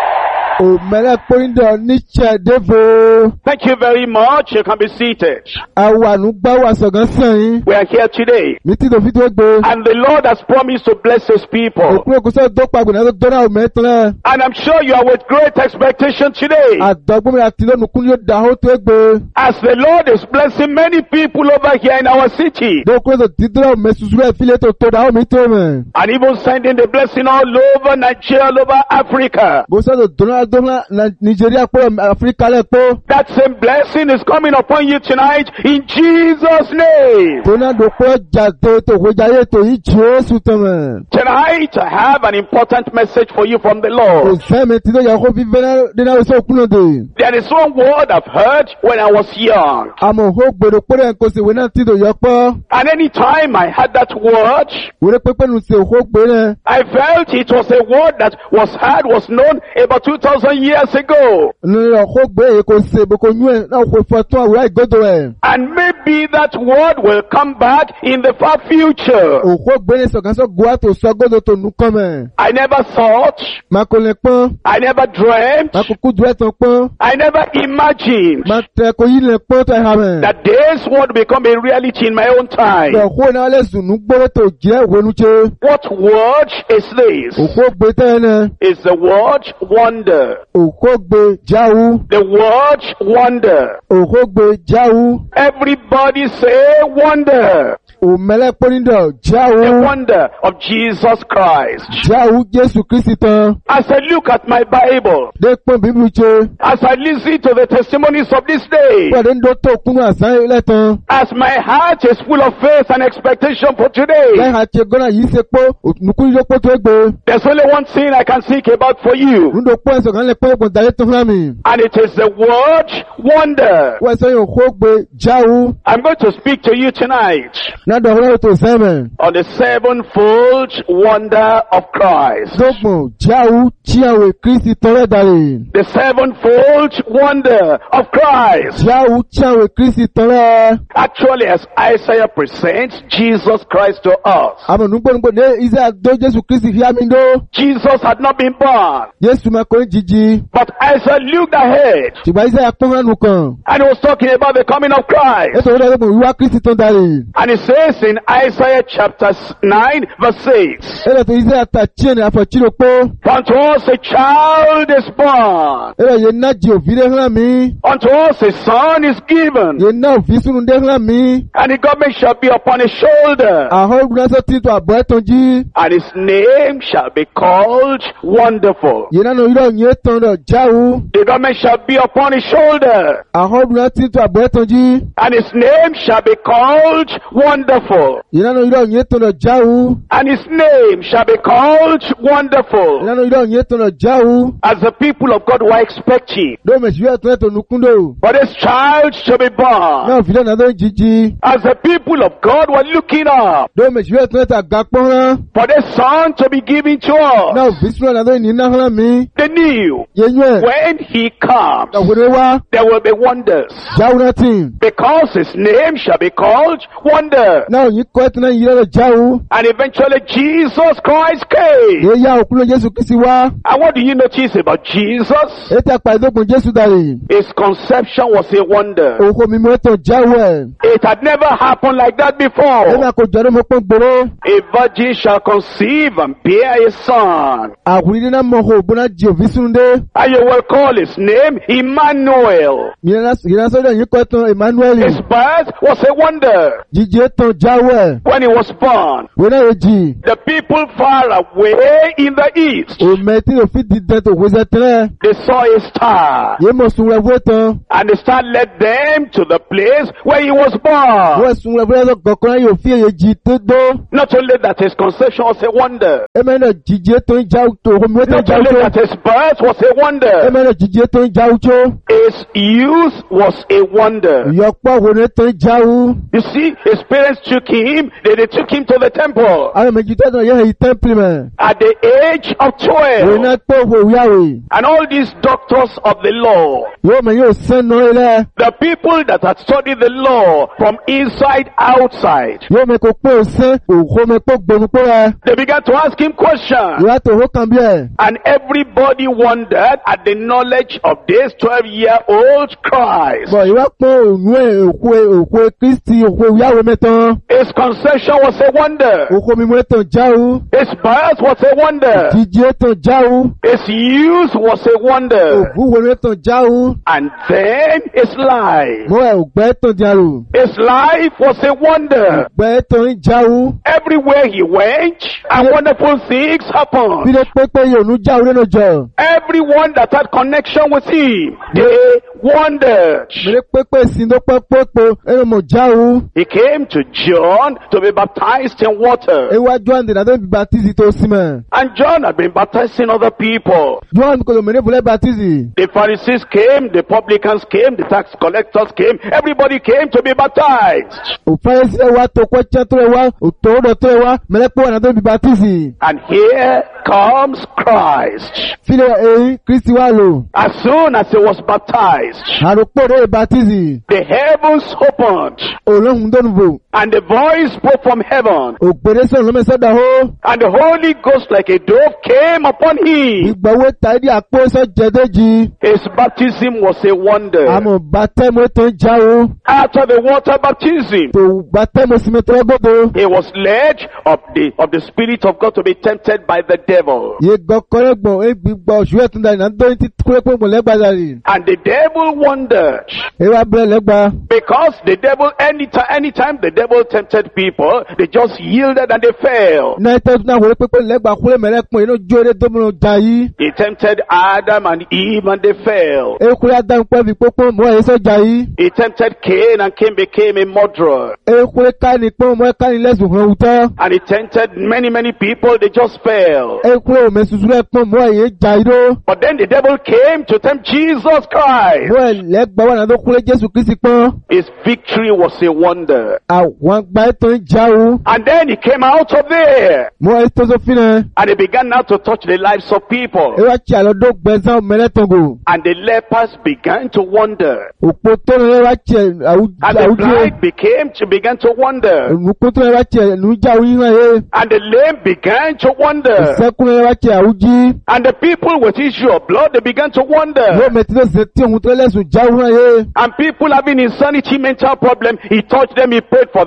òmẹ̀lẹ̀ pọ́ńdọ̀ níṣẹ́ dẹ́fọ̀. Thank you very much. You can be seated. àwànú gbá wà sọ̀gán sẹ́yìn. We are here today. mi ti dò fi tó gbé. And the Lord has promised to bless his people. òkú òkúsọ̀ dọ́pọ̀ àgbẹ̀nà tó dọ́nà òmẹ̀tẹ́lẹ̀. And I'm sure you are with great expectation today. àdọ́gbọ́n mi àti lónìkún yóò dà ó tó gbé. As the Lord is blessing many people over here in our city. dókòó tó dídúrà òmẹ̀sùsù rẹ̀ fílẹ̀ tó tó dà ó mi tó mẹ̀. And even sending the blessing all over Nigeria, all over Africa. bó sọ́dọ̀ dọ́nà Nigeria pọ̀ Áfíríkà lẹ̀ pọ̀. That same blessing is coming upon you tonight in Jesus' name. dọ́nà dókòó jàdó tó wọ́jà tó yí Jésù tó mẹ̀. Tonight I have an important message for you from the Lord. òsèmi tí ló yẹ kó fi fẹ́rẹ́ dínà ó sọ òkúnà dè. There is one word I've heard when I was young. àmọ́ ó gbèrò pé kò sí ìwé náà tí ló yẹ pọ́. And any time I heard that word, wèrè pépé nu sí òkú gbèrè. I felt it was a word that was heard, was known about 2,000 years ago. nínú òkú gbèrè kò sí èbó kò nyú ẹ̀ náà kò fọ́ tó àwòrán ìgbọ́dọ̀ ẹ̀. And maybe that word will come back in the far future. òkú gbèrè sọ̀gánsọ̀ gùwà tó sọ gbọ́dọ̀ tó nù kọ́ mẹ́. I never thought, má kò lè pọ́n. I never dreamt, má kò kú dùrẹ́ tán pọ́n. I never imagined má tẹ kò yí lè pọ́n tó ẹ̀ hà mẹ́. that this word become a reality in my own time. òkú náà lè sùn nù gbọ́dọ̀ tó jẹ́ ìwénu tse. What word is this? òkú gbé tẹ́ ẹ̀ Is the word wonder. òkú gbé jáwú. The word wonder. òkú gbé jáwú. Everybody say wonder. òmẹ̀lẹ̀ pọ́nidọ̀ The jáwú. wonder of Jesus Christ. jáwú Jésù Kristi tán. As I look at my Bible, dé pọ́n bíbí tse. as I listen to the testimonies of this day, pàdé ń dó tó kúnú àṣà ilẹ̀ tán. as my heart is full of faith and expectation for today, lẹ́yìn àti gọ́nà yìí ṣe pé òtùnúkú yóò pé tó gbé. there's only one thing I can think about for you, Nundo pọ́ ẹ̀sọ̀ kan lè pé ìpò ìdáyé tó fúnra mi. and it is the word wonder. Wọ́n ẹ̀sọ́ yóò kó gbé jáwú. I'm going to speak to you tonight Nádọ̀ ọ̀rẹ́ tó sẹ́mẹ̀. on the sevenfold wonder of Christ. Dógbòn jáwú tí àwẹ̀ Kristi tọrẹ dàrí. The sevenfold wonder of Christ. Jáwú tí àwẹ̀ Kristi tọrẹ. Actually, as Isaiah presents Jesus Christ to us, Àmọ̀ nùgbọ́nùgbọ́ ní Iṣẹ́ àdó Jésù Kristi fi àmì dó. Jesus had not been born, Jésù máa kọ́ jíjí. but Isaiah looked ahead Ṣùgbọ́n Iṣẹ́ àpọ́nrán nù kan. and he was talking about the coming of Christ. Ètò ìwé ẹgbẹ̀rún wíwá Kristi tó dàrí. And he said, says in Isaiah chapter 9 verse 6, Ele to Isaiah ta chene afọchiro po. unto us a child is born, Ele ye na ji ovi de hàn mi. unto us a son is given, Ye na ovi sunu de hàn mi. and the government shall be upon his shoulder, Ahọ́ ìgbóná ti to àbọ̀ ẹ̀tàn jí. and his name shall be called Wonderful. Ye na no irọ́ yẹn tán lọ jáwó. The government shall be upon his shoulder, Ahọ́ ìgbóná ti to àbọ̀ ẹ̀tàn jí. and his name shall be called Wonderful. Ye na no irọ́ yẹn tán lọ jáwó. And his name shall be called Ye Wonderful. na no irọ́ yẹn tán lọ jáwó. As the people of God were expecting, Ló mẹ̀sí wíwẹ̀ tán ẹ̀tọ́ nukundo. for this child to be born. Náà fi lẹ́nà ló ń jíjí. As the people of God were looking up, Ló mẹ̀sí wíwẹ̀ tán ẹ̀tọ́ àga pọ́nrán. for this son to be given to Náà us, fi sunu ẹ̀nà ló ń ní náà hàn mi. they knew Yẹn yẹn. when he comes, Náà wọlé wá. there will be wonders. Jáwó náà tì. Because his name shall be called Wonder. Náà yìí kọ́ ẹ̀tọ́ náà yìí lọ́dọ̀ jáwó. And eventually Jesus Christ came. Yẹ yá òkú ló Jésù Kristi wá. And what do you notice about Jesus? Ètò àpàdédógún Jésù dàrí. His conception was a wonder. Òkú mi mú ẹ̀tọ́ jáwó ẹ̀. It had never happened like that Èmi before. àkójọ ló mọ pọ́n gbòòrò. A virgin shall conceive and bear a son. Àwùrí náà mọ̀ hó bọ́nà jì òfin súnde. And you will call his name Emmanuel. Yìnyín sọ́dọ̀ yìí kọ́ ẹ̀tàn Emmanuel. His birth was a wonder. Jíjí ẹ̀tàn jáwó ẹ̀. When he was born, Wọ́n náà yẹ jì. the people far away in the east, Òmẹ tí òfin dídẹ tó wéṣẹ tẹ́lẹ̀. they saw a star. Yé mọ̀ sun ẹ̀wọ́ tán. And the star led them to the place where he was born. Wọ́n sun ẹ̀wọ́ ẹ̀sọ́ kọ̀ọ̀kan yóò fi èyí jì tó dó. Not only that his conception was a wonder, Ẹ̀mẹ́ náà jíjí ẹ̀tàn jáwó tó. Òmẹ ẹ̀tàn not jáwó only tó. that his birth was a wonder, Ẹ̀mẹ́ náà jíjí ẹ̀tàn jáwó tó. his youth was a wonder. Ìyọ̀pọ̀ wo ni ẹ̀tàn jáwó. You see, his parents took him, they took him to the temple Àwọn méjì tẹ́tàn yẹ́ èyí tẹ́ḿpìlì mẹ́. at the age of Òun 12. náà pé òwò ìyáwó. And all these doctors of the law, Yóò mẹ yóò sẹ́nu ilẹ̀. the people that had studied the law from inside outside, Yóò mẹ kó pé òsín. Òkú mẹ pé gbòmùpó rẹ̀. they began to ask him questions. Ìwà tó hó kan bí ẹ̀. And everybody wondered at the knowledge of this 12-year-old Christ. Bọ̀ ìwà pọ̀ òun ẹ̀ òkú Kristi òkú ìyáwó mẹ́tàn. His conception was a wonder. Òkú mi mú ẹ̀tàn jáwó. His birth was a wonder. Jíjí ẹ̀tàn jáwó. His youth was a wonder. Òkú wo ni ẹ̀tàn jáwó. And then his life. Mọ ẹ̀ ògbẹ́ ẹ̀tàn diarò. His life was a wonder. Ògbẹ́ ẹ̀tàn jáwó. Everywhere he went, and wonderful things Bí happened. ló pépé yòónú jáwó nínú jọ. Everyone that had connection with him, they wondered. Mèrè pépé sí ló pépé ẹnu mọ̀ jáwó. He came to John to be baptized in water. Ewájú àǹdè nàdó bí baptizi tó sí mẹ́. And John had been baptizing other people. Johan kò lò mèrè fúnlẹ̀ baptizi. The Pharisees came, the publicans came, the tax collectors came, everybody came to be baptized. Òfáyé sí ẹwà tó kọ́ ẹ̀kyẹ́ tó ẹwà òtòódò tó ẹwà mẹ́rẹ́ pé wà nàdó bí baptizi. And here comes Christ. Fílẹ̀ èyí Kristi wà lò. As soon as he was baptized, Àròpọ̀ rẹ̀ baptizi. the heavens opened, Olóhùn dónúbò. and the voice spoke from heaven, Ògbèrè sọ̀rọ̀ lọ́mẹ́sọ̀dà hó. and the Holy Ghost like a dove came upon him. Ìgbàwé tàbí àpò sọ́jẹ́dẹ́jì. His baptism was a wonder. Àmọ̀ bàtẹ́mọ̀ tó ń jáwó. After the water baptism, Tò bàtẹ́mọ̀ sí mi tọ́wọ́ gbọ́dọ̀. he was led of the Spirit of God to be tempted by the devil. Yé gbọ́ kọ́lẹ́gbọ̀n égbìgbọ́ òṣùwẹ̀ tó ń darí náà tó ń ti kúrẹ́ pé mọ̀lẹ́gbà darí. And the devil wondered, Ewa bẹ̀rẹ̀ lẹ́gbà. because the devil, anytime the devil tempted people, they just yielded and they fell. Náà tẹ́tù náà wọlé pépé lẹ́gbà kúrẹ́ mẹ́rẹ́kùn inú jó eré dómìnà jà yìí. He tempted Adam and Eve and they fell. Ekúrẹ́ Ádámù pẹ́ fi pópó mọ́ ẹ̀yẹ sọ́jà yìí. He tempted Cain and Cain became a murderer. Ekúrẹ́ Káìní pọ́n mọ́ Káìní lẹ́sùn hàn wùtọ́. And he tempted many people, they just fell. Ekúrẹ́ òmè susù rẹ̀ pọ́n mọ́ ẹ̀yẹ jà yìí dó. But then the devil came to tempt Jesus Christ. Mọ́ ẹ̀ lẹ́gbà wà nàdó kúrẹ́ Jésù Kristi pọ́n. His victory was a wonder. Àwọn àgbà ètò ń jáwó. And then he came out of there. Mọ́ ẹ̀ tó sófin náà. And he began now to touch the lives of people. Ewa tí àlọ́dọ́ gbẹ̀sán mẹ́lẹ́tọ̀gò. And the lepers began to wonder. Òpó tó ń rẹ̀ wá tiẹ̀ And the àwùjọ. blind began to wonder. Òpó tó ń rẹ̀ wá tiẹ̀ nùjà òyìn hàn yé. And the lame began to wonder. Ìsẹ́kùn rẹ̀ wá tiẹ̀ àwùjí. And the people with issue of blood, they began to Yóò wonder. mẹ́tí ló ṣe tí òun tó lẹ́sùn jáwó hàn yé. And people having insanity, mental problem, he touched them, he prayed for them.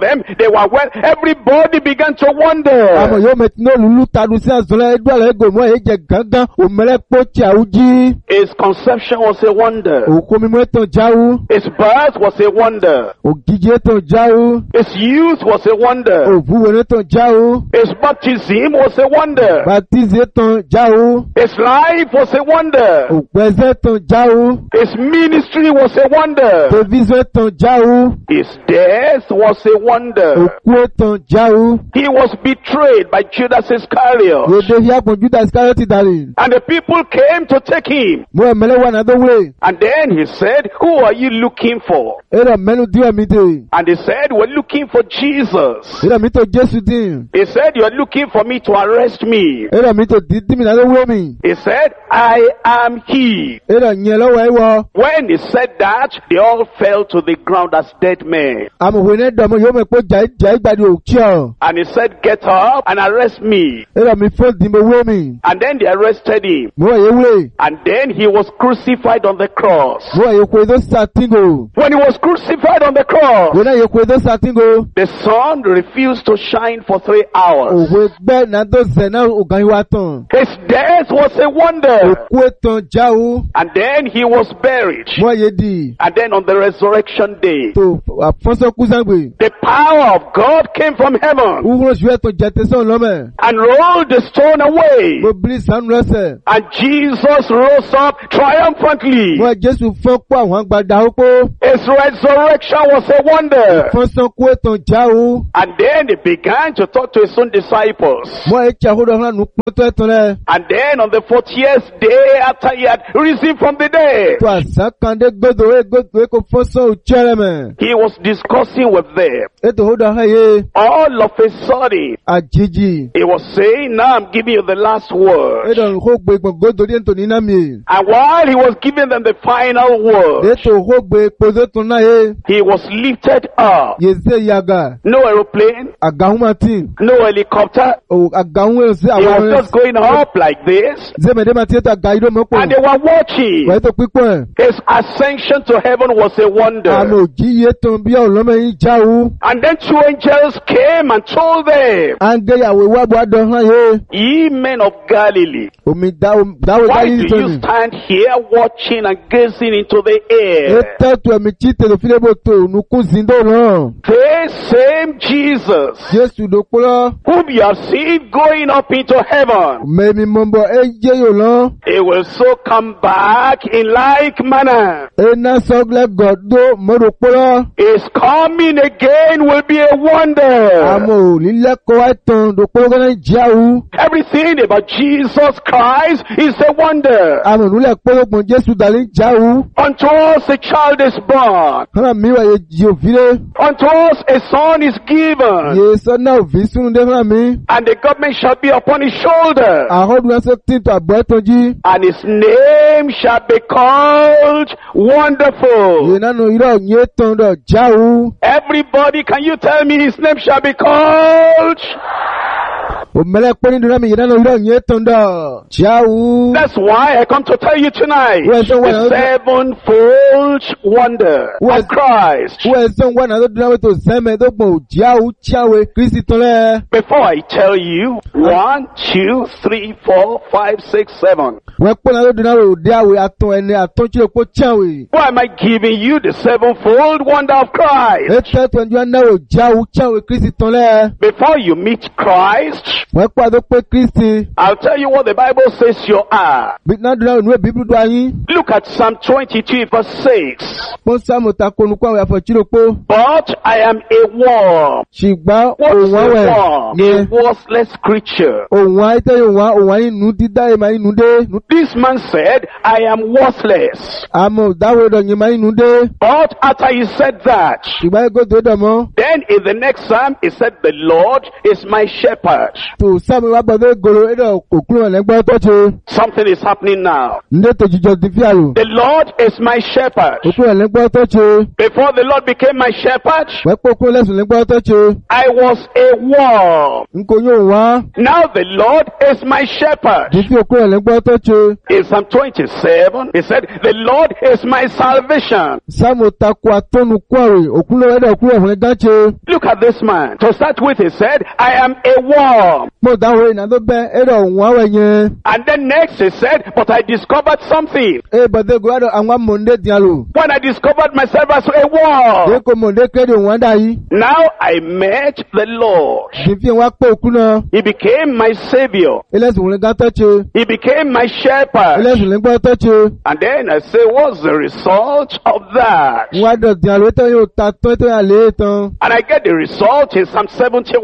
them, they were well. Everybody began to wonder. Àmọ̀ yóò mẹ́tí ní olùlú tadu sí àzọ́lá ẹgbẹ́ rẹ̀ gòmọ́ èyí jẹ gángan òmẹ́lẹ́ pọ́ọ̀tì àwùjí. His conception was a wonder. Òkú mímú ètò jáwú. His birth was a wonder. Ògìjì ètò jáwú. His youth was a wonder. Òbúwẹ̀ ètò jáwú. His baptism was a wonder. Bàtísì ètò jáwú. His life was a wonder. Ògbẹ́sẹ̀ ètò jáwú. His ministry was a wonder. Tẹ̀vísọ̀ ètò jáwú. His death was a wonder. Òkú ètò jáwú. He was betrayed by Judas Iscariot. Yèdè yàpọ̀ Judas Iscariot dàrí. And the people came to take him. Mo ẹ̀mẹ́lẹ́ wà náà dọ́wọ́lẹ̀. And then he said, who are you looking for? Èrò mẹ́nu díwọ̀ mi dè. And they said, we're looking for Jesus. Èrò mi tó Jésù dín. He said, you're looking for me to arrest me. Èrò mi tó dídí mi náà dọ́wọ́lẹ̀ mi. He said, I am he. Èrò yẹn lọ́wọ́ ẹ wọ. When he said that, they all fell to the ground as dead men. Àmọ̀wé ní ẹ̀dọ̀ mo yóò mọ̀ pé jà ìgbàdì òkú ọ̀. And he said, get up and arrest me. Èrò mi fún ìdí mo wé mi. And then they arrested him. Mo wà yé wúlẹ̀. And then he was crucified on the cross. Mo wà yé kó edó sàtìngò. When he was crucified on the cross, Wọ́n náà yé kó edó sàtìngò. the sun refused to shine for 3 hours. Òwe gbẹ́ náà tó zẹ̀ náà ògàn ìwà tán. His death was a wonder. Òkú ètò jáwó. And then he was buried. Mo wà yé di. And then on the resurrection day, Tó àfọ́nsọ́ kú sáńgbè. the power of God came from heaven Wúwo ṣù ètò jẹ̀tẹ̀sán lọ́mẹ̀. and rolled the stone away. Mo bírí sànú lọ́sẹ̀. And Jesus rose up triumphantly. Mo wà Jésù fọ́n kó àwọn àgbàdà ókó. His resurrection was a wonder. Fọ́nsọ́ kú ètò jáwó. And then he began to talk to his own disciples. Mo wà yé tí àhódò hàn nù pọ́tọ́ ẹ̀tọ́ rẹ̀. And then on the 40th day after he had risen from the dead, Tó àṣà kan dé gbódò kò fọ́nsọ́ òjẹ́rẹ̀ mẹ́. he was discussing with them. Ètò àhódò hàn yé. All of a sudden, Àjèjì. he was saying, now I'm giving you the last word. Ètò òhógbè gbọ̀ngbòdò díẹ̀ tó ní náà mi. And while he was giving them the final word, Ètò òhógbè pèsè tó náà yé. he was lifted up. Yèsè yàgà. No aeroplane, Àgàhùn màtí. no helicopter. Àgàhùn èsì He was àwọn just going up like this. Zèmèdè màtí ètò àgà ìdó mọ́pọ̀. And they were watching. Wà ètò pípọ̀ ẹ̀. His ascension to heaven was a Àmì wonder. òjì yé tó bí ọ̀lọ́mọ yín jáwó. And then 2 angels came and told them, Àǹgẹ̀yàwó ìwádìí àdán hàn yé. ye men of Galilee, Omi dáwò why jáde do you nítorí. stand here watching and gazing into the air? Ètò ẹ̀tù ẹ̀mí tí tèlè fílẹ̀bù tó nùkú zindó náà. This same Jesus, Jésù dòkúrọ̀. whom you have seen going up into heaven, Mẹ́mi mọ̀nbọ̀ ẹ jẹ́ yóò lọ. he will so come back in like manner. Iná sọ́gbẹ́ gọ̀dọ̀ mọ́dòkúrọ̀. His coming again will be a wonder. Àmọ̀ òlílẹ́kọ̀ọ́ ẹ̀tàn dòkúrọ̀ gánà jáwó. Everything about Jesus Christ is a wonder. Àmọ̀ òlílẹ̀ pọ́lọ́gbọ̀n Jésù dàlí jáwó. Unto us a child is born. Hánà mi wà yé jì òfìlẹ̀. Unto us a son is given. Yé sọ́nà òfin súnú dé hánà mi. And the government shall be upon his shoulder. Àhọ́dún ẹsẹ̀ tí tó àgbọ̀ ẹ̀tàn jí. And his name shall be called Wonderful. Yé nánú irọ́ yé tán dọ̀ jáwó. Everybody, can you tell me his name shall be called? Òmẹ́lẹ́ pé nínú mi yé nánú irọ́ yé tán dọ̀ jáwó. That's why I come to tell you tonight. Well, so The sevenfold wonder Well, of Christ. Wọ́n ẹ̀sán wà náà tó dúnra wẹ́tò sẹ́mẹ̀ tó gbọ̀n jáwó cháwé Kristi tán lẹ́. Before I tell you, 1, 2, 3, 4, 5, 6, 7. Wọ́n pẹ́ náà tó dúnra wẹ́ òde àwẹ̀ àtọ̀ ẹni àtọ́jú epo cháwé. Why am I giving you the sevenfold wonder of Christ? Ètò ẹ̀tọ́ ẹ̀jú náà jáwó cháwé Kristi tán lẹ́. Before you meet Christ, Wọ́n pẹ́ àtọ́ pé Kristi. I'll tell you what the Bible says you are. Bí náà dúnra wẹ̀ nú bíbélì tó ayín. Look at Psalm 22 verse 6. Pọ́n sáàmù ta konukú àwọn àfọ̀chírò pé. But I am a worm. Ṣùgbọ́n What's òun a àwẹ̀ worm? ni A worthless creature. òun àìtẹ́yẹ̀ òun àìnú dídá ẹ̀ máa inú dé. This man said, I am worthless. Àmọ̀ ìdáwọ̀ ìdọ̀yìn máa inú dé. But after he said that, Ṣùgbọ́n ẹgbẹ́ tó dọ̀ mọ́. then in the next psalm, he said, the Lord is my shepherd. To Samu wabade goro edo okunu enegbo to che. Something is happening now. Nde to jijo difialu. The Lord is my shepherd. Okunu enegbo to che. Before the Lord became my shepherd, Wepo okunu lesun enegbo to che. I was a worm. Nkonyo wa. Now the Lord is my shepherd. Difi okunu enegbo to che. In Psalm 27, he said, the Lord is my salvation. Samu takwa tonu kwari okunu edo okunu enegbo che. Look at this man. To start with, he said, I am a worm. Mo dawo na do be edo nwa wenye. And then next he said, but I discovered something. Bade go ado anwa monde dialu. When I discovered myself as a worm, Ko monde kede nwa dai. now I met the Lord. Difi wa pe okunu. He became my savior. Elesun enegbo to che. He became my shepherd. Elesun enegbo to che. And then I say, what's the result of that? Wa do dialu to yo ta to ya le tan. And I get the result in Psalm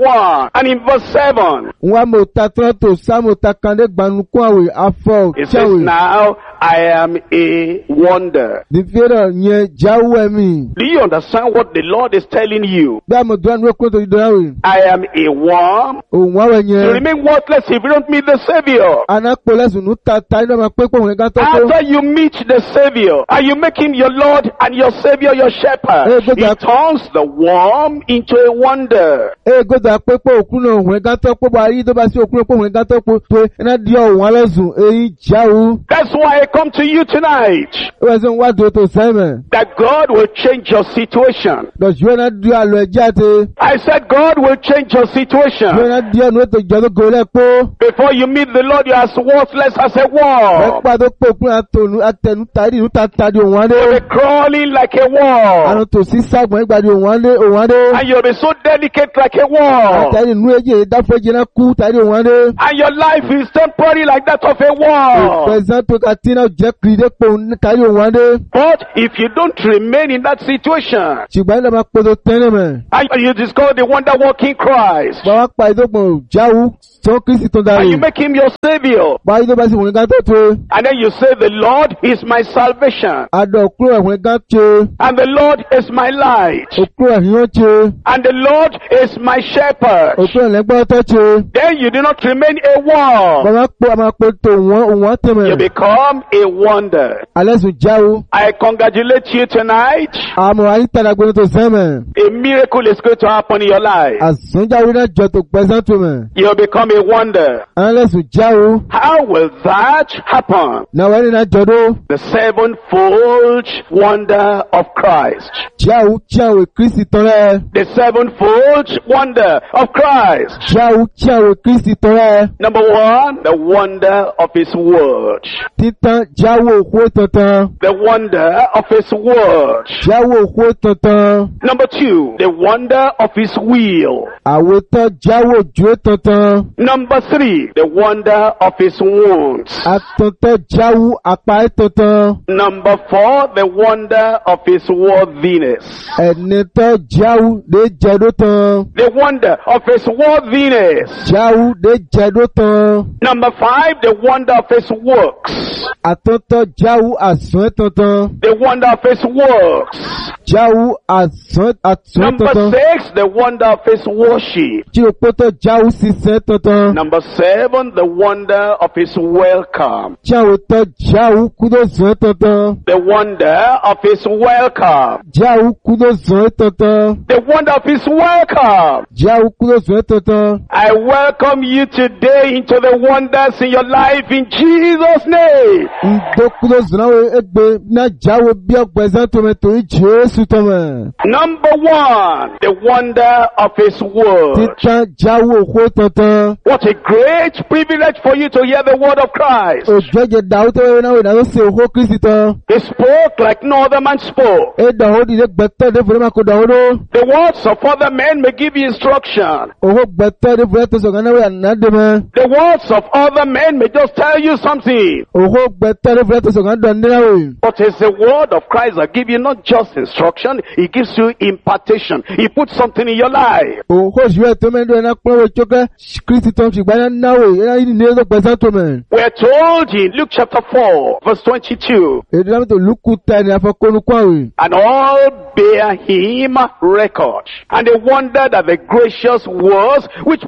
71 and in verse 7. Wa mo ta tro to Samu takande gbanu ku awe afọ It says, chawe. now I am a wonder. Difi edo nye jawe mi. Do you understand what the Lord is telling you? Ba mo do anu ko to diawe. I am a worm. O nwa You wenye. remain worthless if you don't meet the Savior. Anapo lesun nu ta ta ina ma pe po won ga to ko. After you meet the Savior and you make him your Lord and your Savior your shepherd, good he that- turns the worm into a wonder. Go da pe po okunu won ga to po ba yi to ba si okunu po won ga to po to ina di o won lesun eyin jawu. That's why I come to you tonight. O wesun wa do to seme. That God will change your situation. Do ju na di alo ejate. I said God will change your Ju situation. na di anu to jo to go le po. Before you meet the Lord, you are as worthless as a E worm. pa to po okunu atonu atenu tari nu ta ta di won You'll de. be crawling like a worm. Anu to si sagbon gba di won de. And you'll be so delicate like a worm. Atari nu eje da foje na ku tari won de. And your life is temporary like that of a worm. Present to katina je kride po tari won de. But if you don't remain in that situation, Ṣùgbọ́n ẹ̀ máa pọ̀jọ tẹ́lẹ̀ mẹ́. and you discover the wonder working Christ, Bàbá pa ìdókòwò jáwó tó Kristi tó and darí. you make him your Savior, Báyìí tó bá sì wọ̀nyí gán tó tó. and then you say, the Lord is my salvation, Adọ̀ òkúrò ẹ̀wọ̀n gán tó. and the Lord is my light, Òkúrò ẹ̀yìn ó tó. and the Lord is my shepherd. Òkúrò ẹ̀lẹ́gbọ́ tó tó. Then you do not remain a worm. Bàbá pọ̀ àmà pọ̀ tó òun You tẹ̀mẹ̀. become a wonder. Alẹ́ sùn jáwó. I congratulate you tonight. Àmọ̀ ayé tẹ̀lé agbóni tó sẹ́mẹ̀. A miracle is going to happen in your life. Àsúnjáwó náà jọ tó pẹ́sẹ́ tó mẹ̀. You'll become a wonder. Alẹ́ sùn jáwó. How will that happen? Náà wẹ́n ní náà jọdó. The sevenfold wonder of Christ. Jáwó Kristi tọ́rẹ́. The sevenfold wonder of Christ. Jáwó Kristi tọ́rẹ́. Number one, the wonder of His Word. Títán jáwó òkú tantan. The wonder of His Word. Jáwó òkú tantan. Number two, the wonder of His will. Àwòtán jáwó òjò tantan. Number three, the wonder of His wounds. Àtọ̀tọ̀ jáwó àpá tantan. Number four, the wonder of His worthiness. Ẹ̀nìtọ́ jáwó lè jẹ́dó tan. The wonder of His worthiness. Jáwó lè jẹ́dó tan. Number five, the wonder of His works. Àtọ̀tọ̀ jáwó àsán tantan. The wonder of His works. Jáwó àsán Number tantan. six, the wonder of His worship. Tí o pọ́tọ̀ jáwó sísẹ́ tantan. Number seven, the wonder of His welcome. Tí àwòtọ́ jáwó kúdó zán tantan. The wonder of His welcome. Jáwó kúdó zán tantan. The wonder of His welcome. Jáwó kúdó zán tantan. I welcome you today into the wonders in your life in Jesus' name. Ndókúdó zán egbe náà jáwó bí ọgbẹ̀sán tó mẹ́ torí Jésù tó mẹ́. Number one, the wonder of His word. Títán jáwó òkú tantan. What a great privilege for you to hear the word of Christ. Òjòjè dàwó tó yẹ náà wò náà ṣe òkú Kristi tán. He spoke like no other man spoke. E dàwó dìde gbẹ̀tọ́ dé fúnra máa kó dàwó dó. The words of other men may give you instruction. Òkú gbẹ̀tọ́ dé fúnra tó sọ̀gá náà wò yà dé mẹ́. The words of other men may just tell you something. Òkú gbẹ̀tọ́ dé fúnra tó sọ̀gá dọ̀ ní náà wò. But it's the word of Christ that give you not just instruction, it gives you impartation. He puts something in your life. Òkú òṣìṣẹ́ tó mẹ́ ní pọ́nwó ìjókẹ́ Kristi tó ń ṣùgbọ́n náà wò yẹn náà yìí ní ẹ̀rọ gbẹ̀sán tó mẹ́. We're told in Luke chapter 4, verse 22, Èdè náà tó lùkù tẹ̀ ní afọ́kọ́nù kwáwé. and all bear him record. And they wondered at the gracious words which proceeded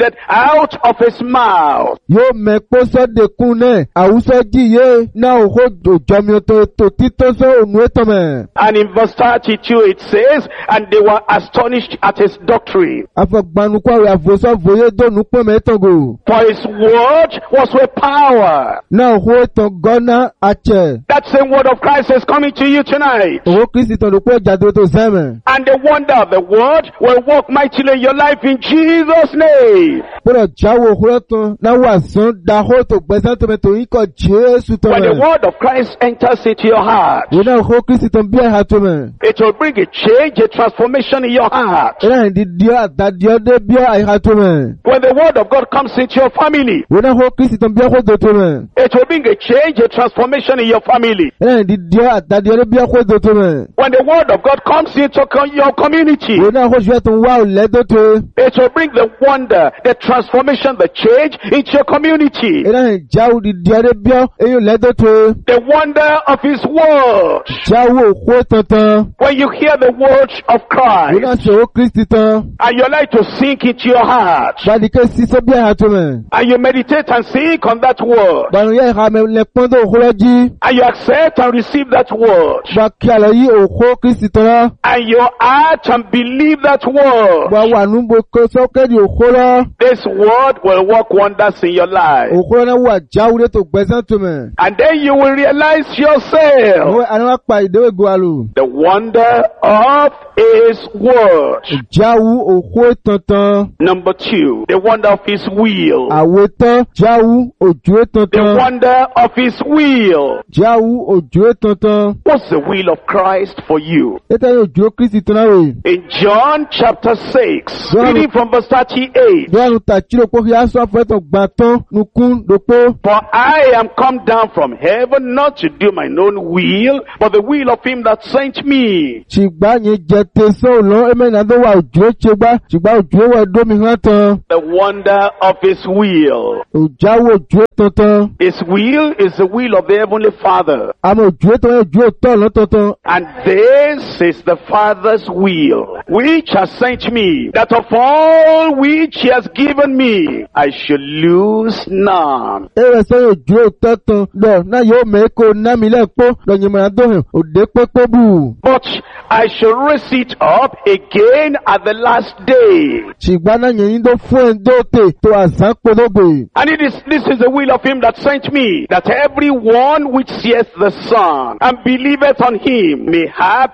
said, out of his mouth. Yóò mẹ́kpó sọ́dẹ̀kún náà, àwùsọ jíye náà òhó òjọ́mi tó títọ́ sọ ònú ètò mẹ́. And in verse 32 it says, and they were astonished at his doctrine. Afọ̀gbanukú àwọn àfòsọ́ fòye dónú pọ̀ mẹ́tọ̀gò. For his word was with power. Náà òhó ètò gọ́nà àtsẹ̀. That same word of Christ is coming to you tonight. Òhó Kristi tàn lóko ìjàdó tó sẹ́mẹ̀. And the wonder of the word will work mightily in your life in Jesus' name. Bọ́dọ̀ jáwó òhúrọ̀ tán náà wà sán dahó tó gbẹ́sán tó mẹ́tò yín kọ Jésù tán When the mẹ́. word of Christ enters into your heart, Wọ́n náà òhó Kristi tán bí ẹ̀ha tó mẹ́. it will bring a change, a transformation in your heart. Ẹ̀rọ ìdí díọ̀ àtàdíọ̀ dé bí ẹ̀ha tó mẹ́. When the word of God comes into your family, Wọ́n náà òhó Kristi tán bí ẹ̀kọ́ tó tó mẹ́. it will bring a change, a transformation in your family. Ẹ̀rọ ìdí díọ̀ àtàdíọ̀ dé bí ẹ̀kọ́ tó tó mẹ́. When the word of God comes into your community, Wọ́n náà òhó ṣùgbọ́n tó wá òlẹ́ tó tó. it will bring the wonder, the transformation, the change into your community. Ẹ̀rọ ìjáwó di díọ̀ dé bí ẹ̀yìn òlẹ́ tó tó. The wonder of his word. Jáwó òhó tantan. When you hear the words of Wọ́n náà Christ, ṣe òhó Kristi tán. and you like to sink into your heart, Gbadike sísọ bí ẹ̀ha tó mẹ́. and you meditate and think on that word, Gbàrún yẹ́ ìhà mẹ́ lẹ́pọ́n tó òhó lọ́jí. and you accept and receive that word, Gba kí àlọ́ yí òhó Kristi tán. and you act and believe that word, Gba wà nú gbogbo sọ́kẹ́dì òhó lọ. this word will work wonders in your life. Òhó náà wà jáwúrẹ́ tó gbẹ́sán tó mẹ́. And then you will realize yourself Àwọn àwọn apá ìdéwé gbọ́àlù. the wonder of his word. Jáwú òhó tantan. Number 2, the wonder of his will. Àwòtán jáwú òjò The tantan. wonder of his will. Jáwú òjò tantan. What's the will of Christ for you? Ètò yóò jó Kristi tán náà wè. In John chapter 6, John- reading from verse 38. Jọ́nu tàchírò pé kí á sọ àfẹ́tọ̀ gbà tán nukún dòpó. For I am come down from heaven not to do mine own will, but the will of him that sent me. Ṣìgbà yẹn jẹ tẹsán òlọ́ ẹ̀mẹ́nà tó wà òjò ṣe gbá. Ṣìgbà òjò wẹ̀ dómi hàn tán. The wonder of his will. Òjáwó òjò tantan. His will is the will of the Heavenly Father. Àmọ́ òjò tán òjò tán lọ́ tantan. And this is the Father's will, which has sent me, that of all which he has given me, I should lose none. Ẹ̀rẹ̀ sẹ́yìn òjò tantan lọ náà yóò mẹ́kọ̀ọ́ námi lẹ́pọ̀ lọ́yìnmọ̀ràn dóhùn òde pépé bù. But I shall raise it up again at the last day. Ṣìgbà náà yẹn tó fún ẹ̀ dóòtè tó àṣà pológbè. And this is the will of him that sent me, that everyone which seeth the Son and believeth on him may have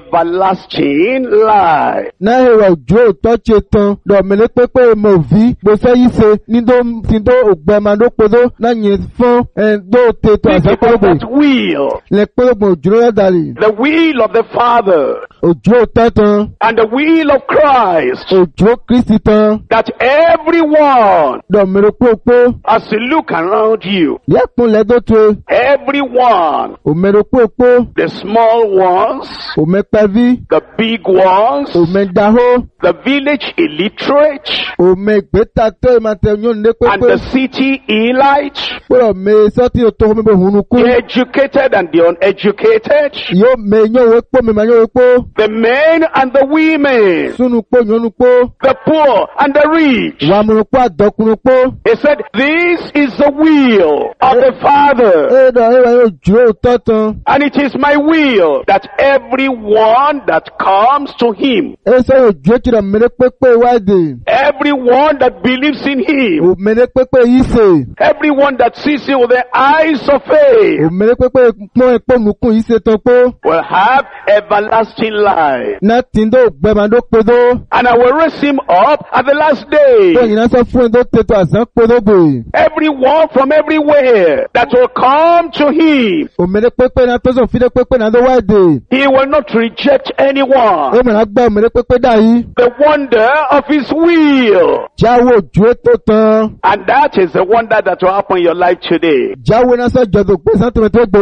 everlasting life. Náà ẹ̀rọ òjò tọ́jú tán lọ́mọlẹ́ pépé mọ̀ví gbèsè yìí ṣe ní tó ògbẹ́mà ló podó náà yẹn fún ẹ̀ dóòtè tó Think àṣà about pológbè. that will, Lẹ pológbè òjò rẹ̀ dàlí. the will of the Father Òjò tán. and the will of Christ, Òjò Kristi tán. that everyone, Lọ́mọlẹ́ pópó. as you look around you, Yẹ́kun lẹ́dọ̀tò. everyone, Òmẹ̀rẹ̀ pópó. the small ones, Òmẹ̀pẹ̀ví. the big ones, Òmẹ̀dahó. the village illiterate, Òmẹ̀gbẹ́tàtọ́ ìmàtẹ̀yún ní and pépé. the city elite, Pọ̀rọ̀ mẹ́ sọ́tì òtò omi bẹ̀ hùnú kú. the educated and the uneducated, Yóò mẹ́ yán wé pó mi mà yán wé pó. the men and the women, Súnú pó yánú pó. the poor and the rich. Wà múnú pó àdọ́kùnú pó. He said, this is the will of the Father. Ẹ̀rọ yóò jó tọ́tàn. And it is my will that everyone that comes to him, Ẹ̀sọ́ yóò jó kìlọ̀ mẹ́rẹ́ pépé wáìdè. everyone that believes in him, Òmẹ́rẹ́ pépé yìí ṣe. everyone that sees him with the eyes of faith, Òmẹ́rẹ́ pépé pọ́n ẹ̀pọ̀ nùkún yìí ṣe tán pó. will have everlasting life. Náà tí ń dó gbẹ̀mà ló podó. And I will raise him up at the last day. Tó yìí náà sọ fún ẹ̀ tó tètò àṣà podógbè. Everyone from everywhere that will come to him, Òmẹ́rẹ́ pépé náà tó sọ fídé pépé náà tó wáìdè. he will not reject anyone. Ẹ̀mẹ̀rẹ̀ gbá òmẹ́rẹ́ pépé dà yìí. The wonder of his will. Jáwó jó tó tán. And that is the wonder that will happen in your life today. Jáwó náà sọ jọ̀dọ̀ pé sátọ̀mẹ̀ tó gbòdì.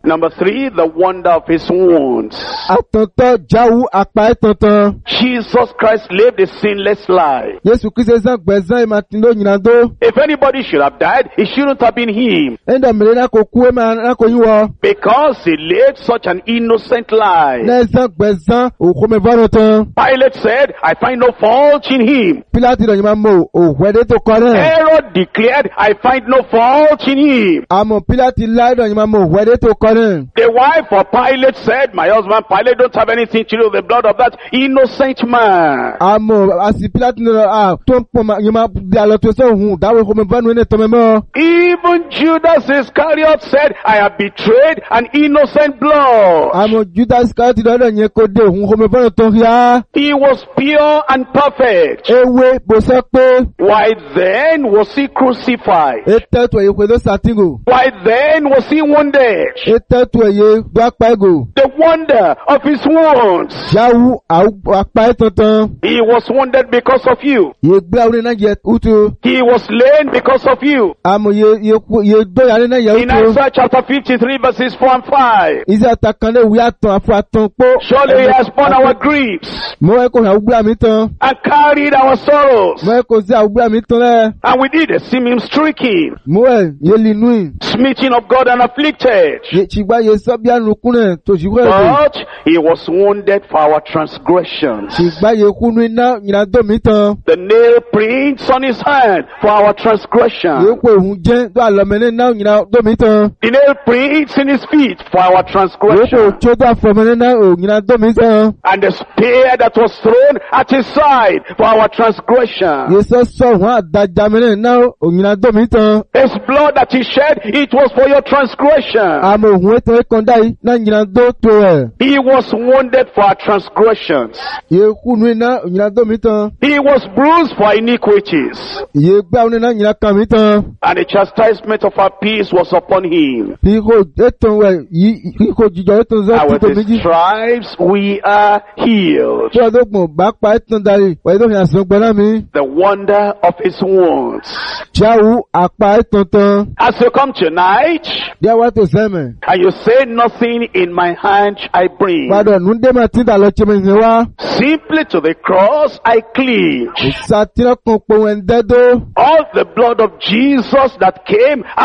Number 3, the wonder of his wounds. Àtọ̀tọ̀ jáwú àpá ẹ̀tọ̀tọ̀. Jesus Christ lived a sinless life. Yéṣu Kristi zan gbẹ̀zán ìmàtìndó nyìnàdó. If anybody should have died, it shouldn't have been him. Ẹ̀ndà mìíràn náà kò kú ẹ̀mà náà kò yín wọ. Because he lived such an innocent life. Náà zan gbẹ̀zán òkúmẹ̀fọ́nù tán. Pilate said, I find no fault in him. Pílátì lọ yìí máa mọ òwẹ́dẹ́ tó kọ́ náà. Herod declared, I find no fault in him. Àmọ́ Pílátì láìdọ̀ yìí máa mọ òwẹ́dẹ́ tó kọ́ náà. The wife of Pilate said, my husband Pilate don't have anything to do with the blood of that innocent man. Àmọ́ àti Pílátì náà tó ń pọ̀ yìí máa di àlọ́ tó sọ̀hún dáwọ́ òkúmẹ̀fọ́nù ẹni tọ́mẹ mọ́. Even Judas Iscariot said, I have betrayed an innocent blood. Àmọ́ Judas Iscariot lọ́dọ̀ yẹn kò dé òun òkúmẹ̀fọ́nù tó ń yá. He was pure and perfect. Ewé bó sọ pé. Why then was he crucified? Ètẹ́tù ẹ̀yẹ pẹ̀lú sàtìngò. Why then was he wounded? Ètẹ́tù ẹ̀yẹ dọ́pẹ́ gò. The wonder of his wounds. Jáwú àpá ẹ̀tọ̀tàn. He was wounded because of you. Yé gbé àwọn ènìyàn yẹ útu. He was slain because of you. Àmọ́ yé dọ́yà ènìyàn yẹ In útu. Isaiah chapter 53 verses 4 and 5. Iṣẹ́ àtàkànlé wí àtàn àfọ àtàn pó. Surely he has borne our griefs Mo ẹ kò hàn gbé àmì tán. and carried our sorrows. Mo ẹ kò sí àgbé àmì tán lẹ́. And we did esteem him stricken, Mo ẹ yé linú ì. smitten of God and afflicted. Yé tìgbà yé sọ́bí ànukúnẹ̀ tó sì wẹ̀ dé. But he was wounded for our transgressions. Tìgbà yé kúnú iná ìrìnàjò mi tán. The nail prints on his hand for our Yé transgression. kó òun jẹ́ tó àlọ́mẹ́lẹ́ náà ìrìnàjò mi tán. The nail prints in his feet for our Yé kó transgression. tó tó àfọ̀mẹ́lẹ́ náà ìrìnàjò mi tán. And the spear that was thrown at his side for our transgression. Yé sọ sọ̀hún àdájàmẹ́lẹ́ náà ìrìnàjò mi tán. His blood that he shed, it was for your transgression. Àmọ́ òun ètò ẹ̀kọ́ndá yìí náà ìrìnàjò tó ẹ̀. He was wounded for our transgressions. Yé kúnú iná ìrìnàjò mi tán. He was bruised for iniquities. Yé gbé àwọn iná ìrìnàjò mi tán. And the chastisement of our peace was upon him. Bí kò ètò ẹ̀ yìí kò jíjọ ètò And zọ́ with títò his méjì. stripes we are healed. Tí wọ́n tó gbọ̀n bá pa ètò darí, wọ́n tó fi àṣọ gbọ́nà mi. The wonder of his wounds. Jáwú àpá ètò tán. As you come tonight, Bí a wá tó sẹ́mẹ̀. and you say, nothing in my hand I bring. Padà nù dé máa tí dà lọ tẹ́mẹ̀ ní wá. Simply to the cross I cleave. Ìsàtìrọ̀ kan pòun ẹ̀ ń dẹ́dọ́. All the blood of Jesus that came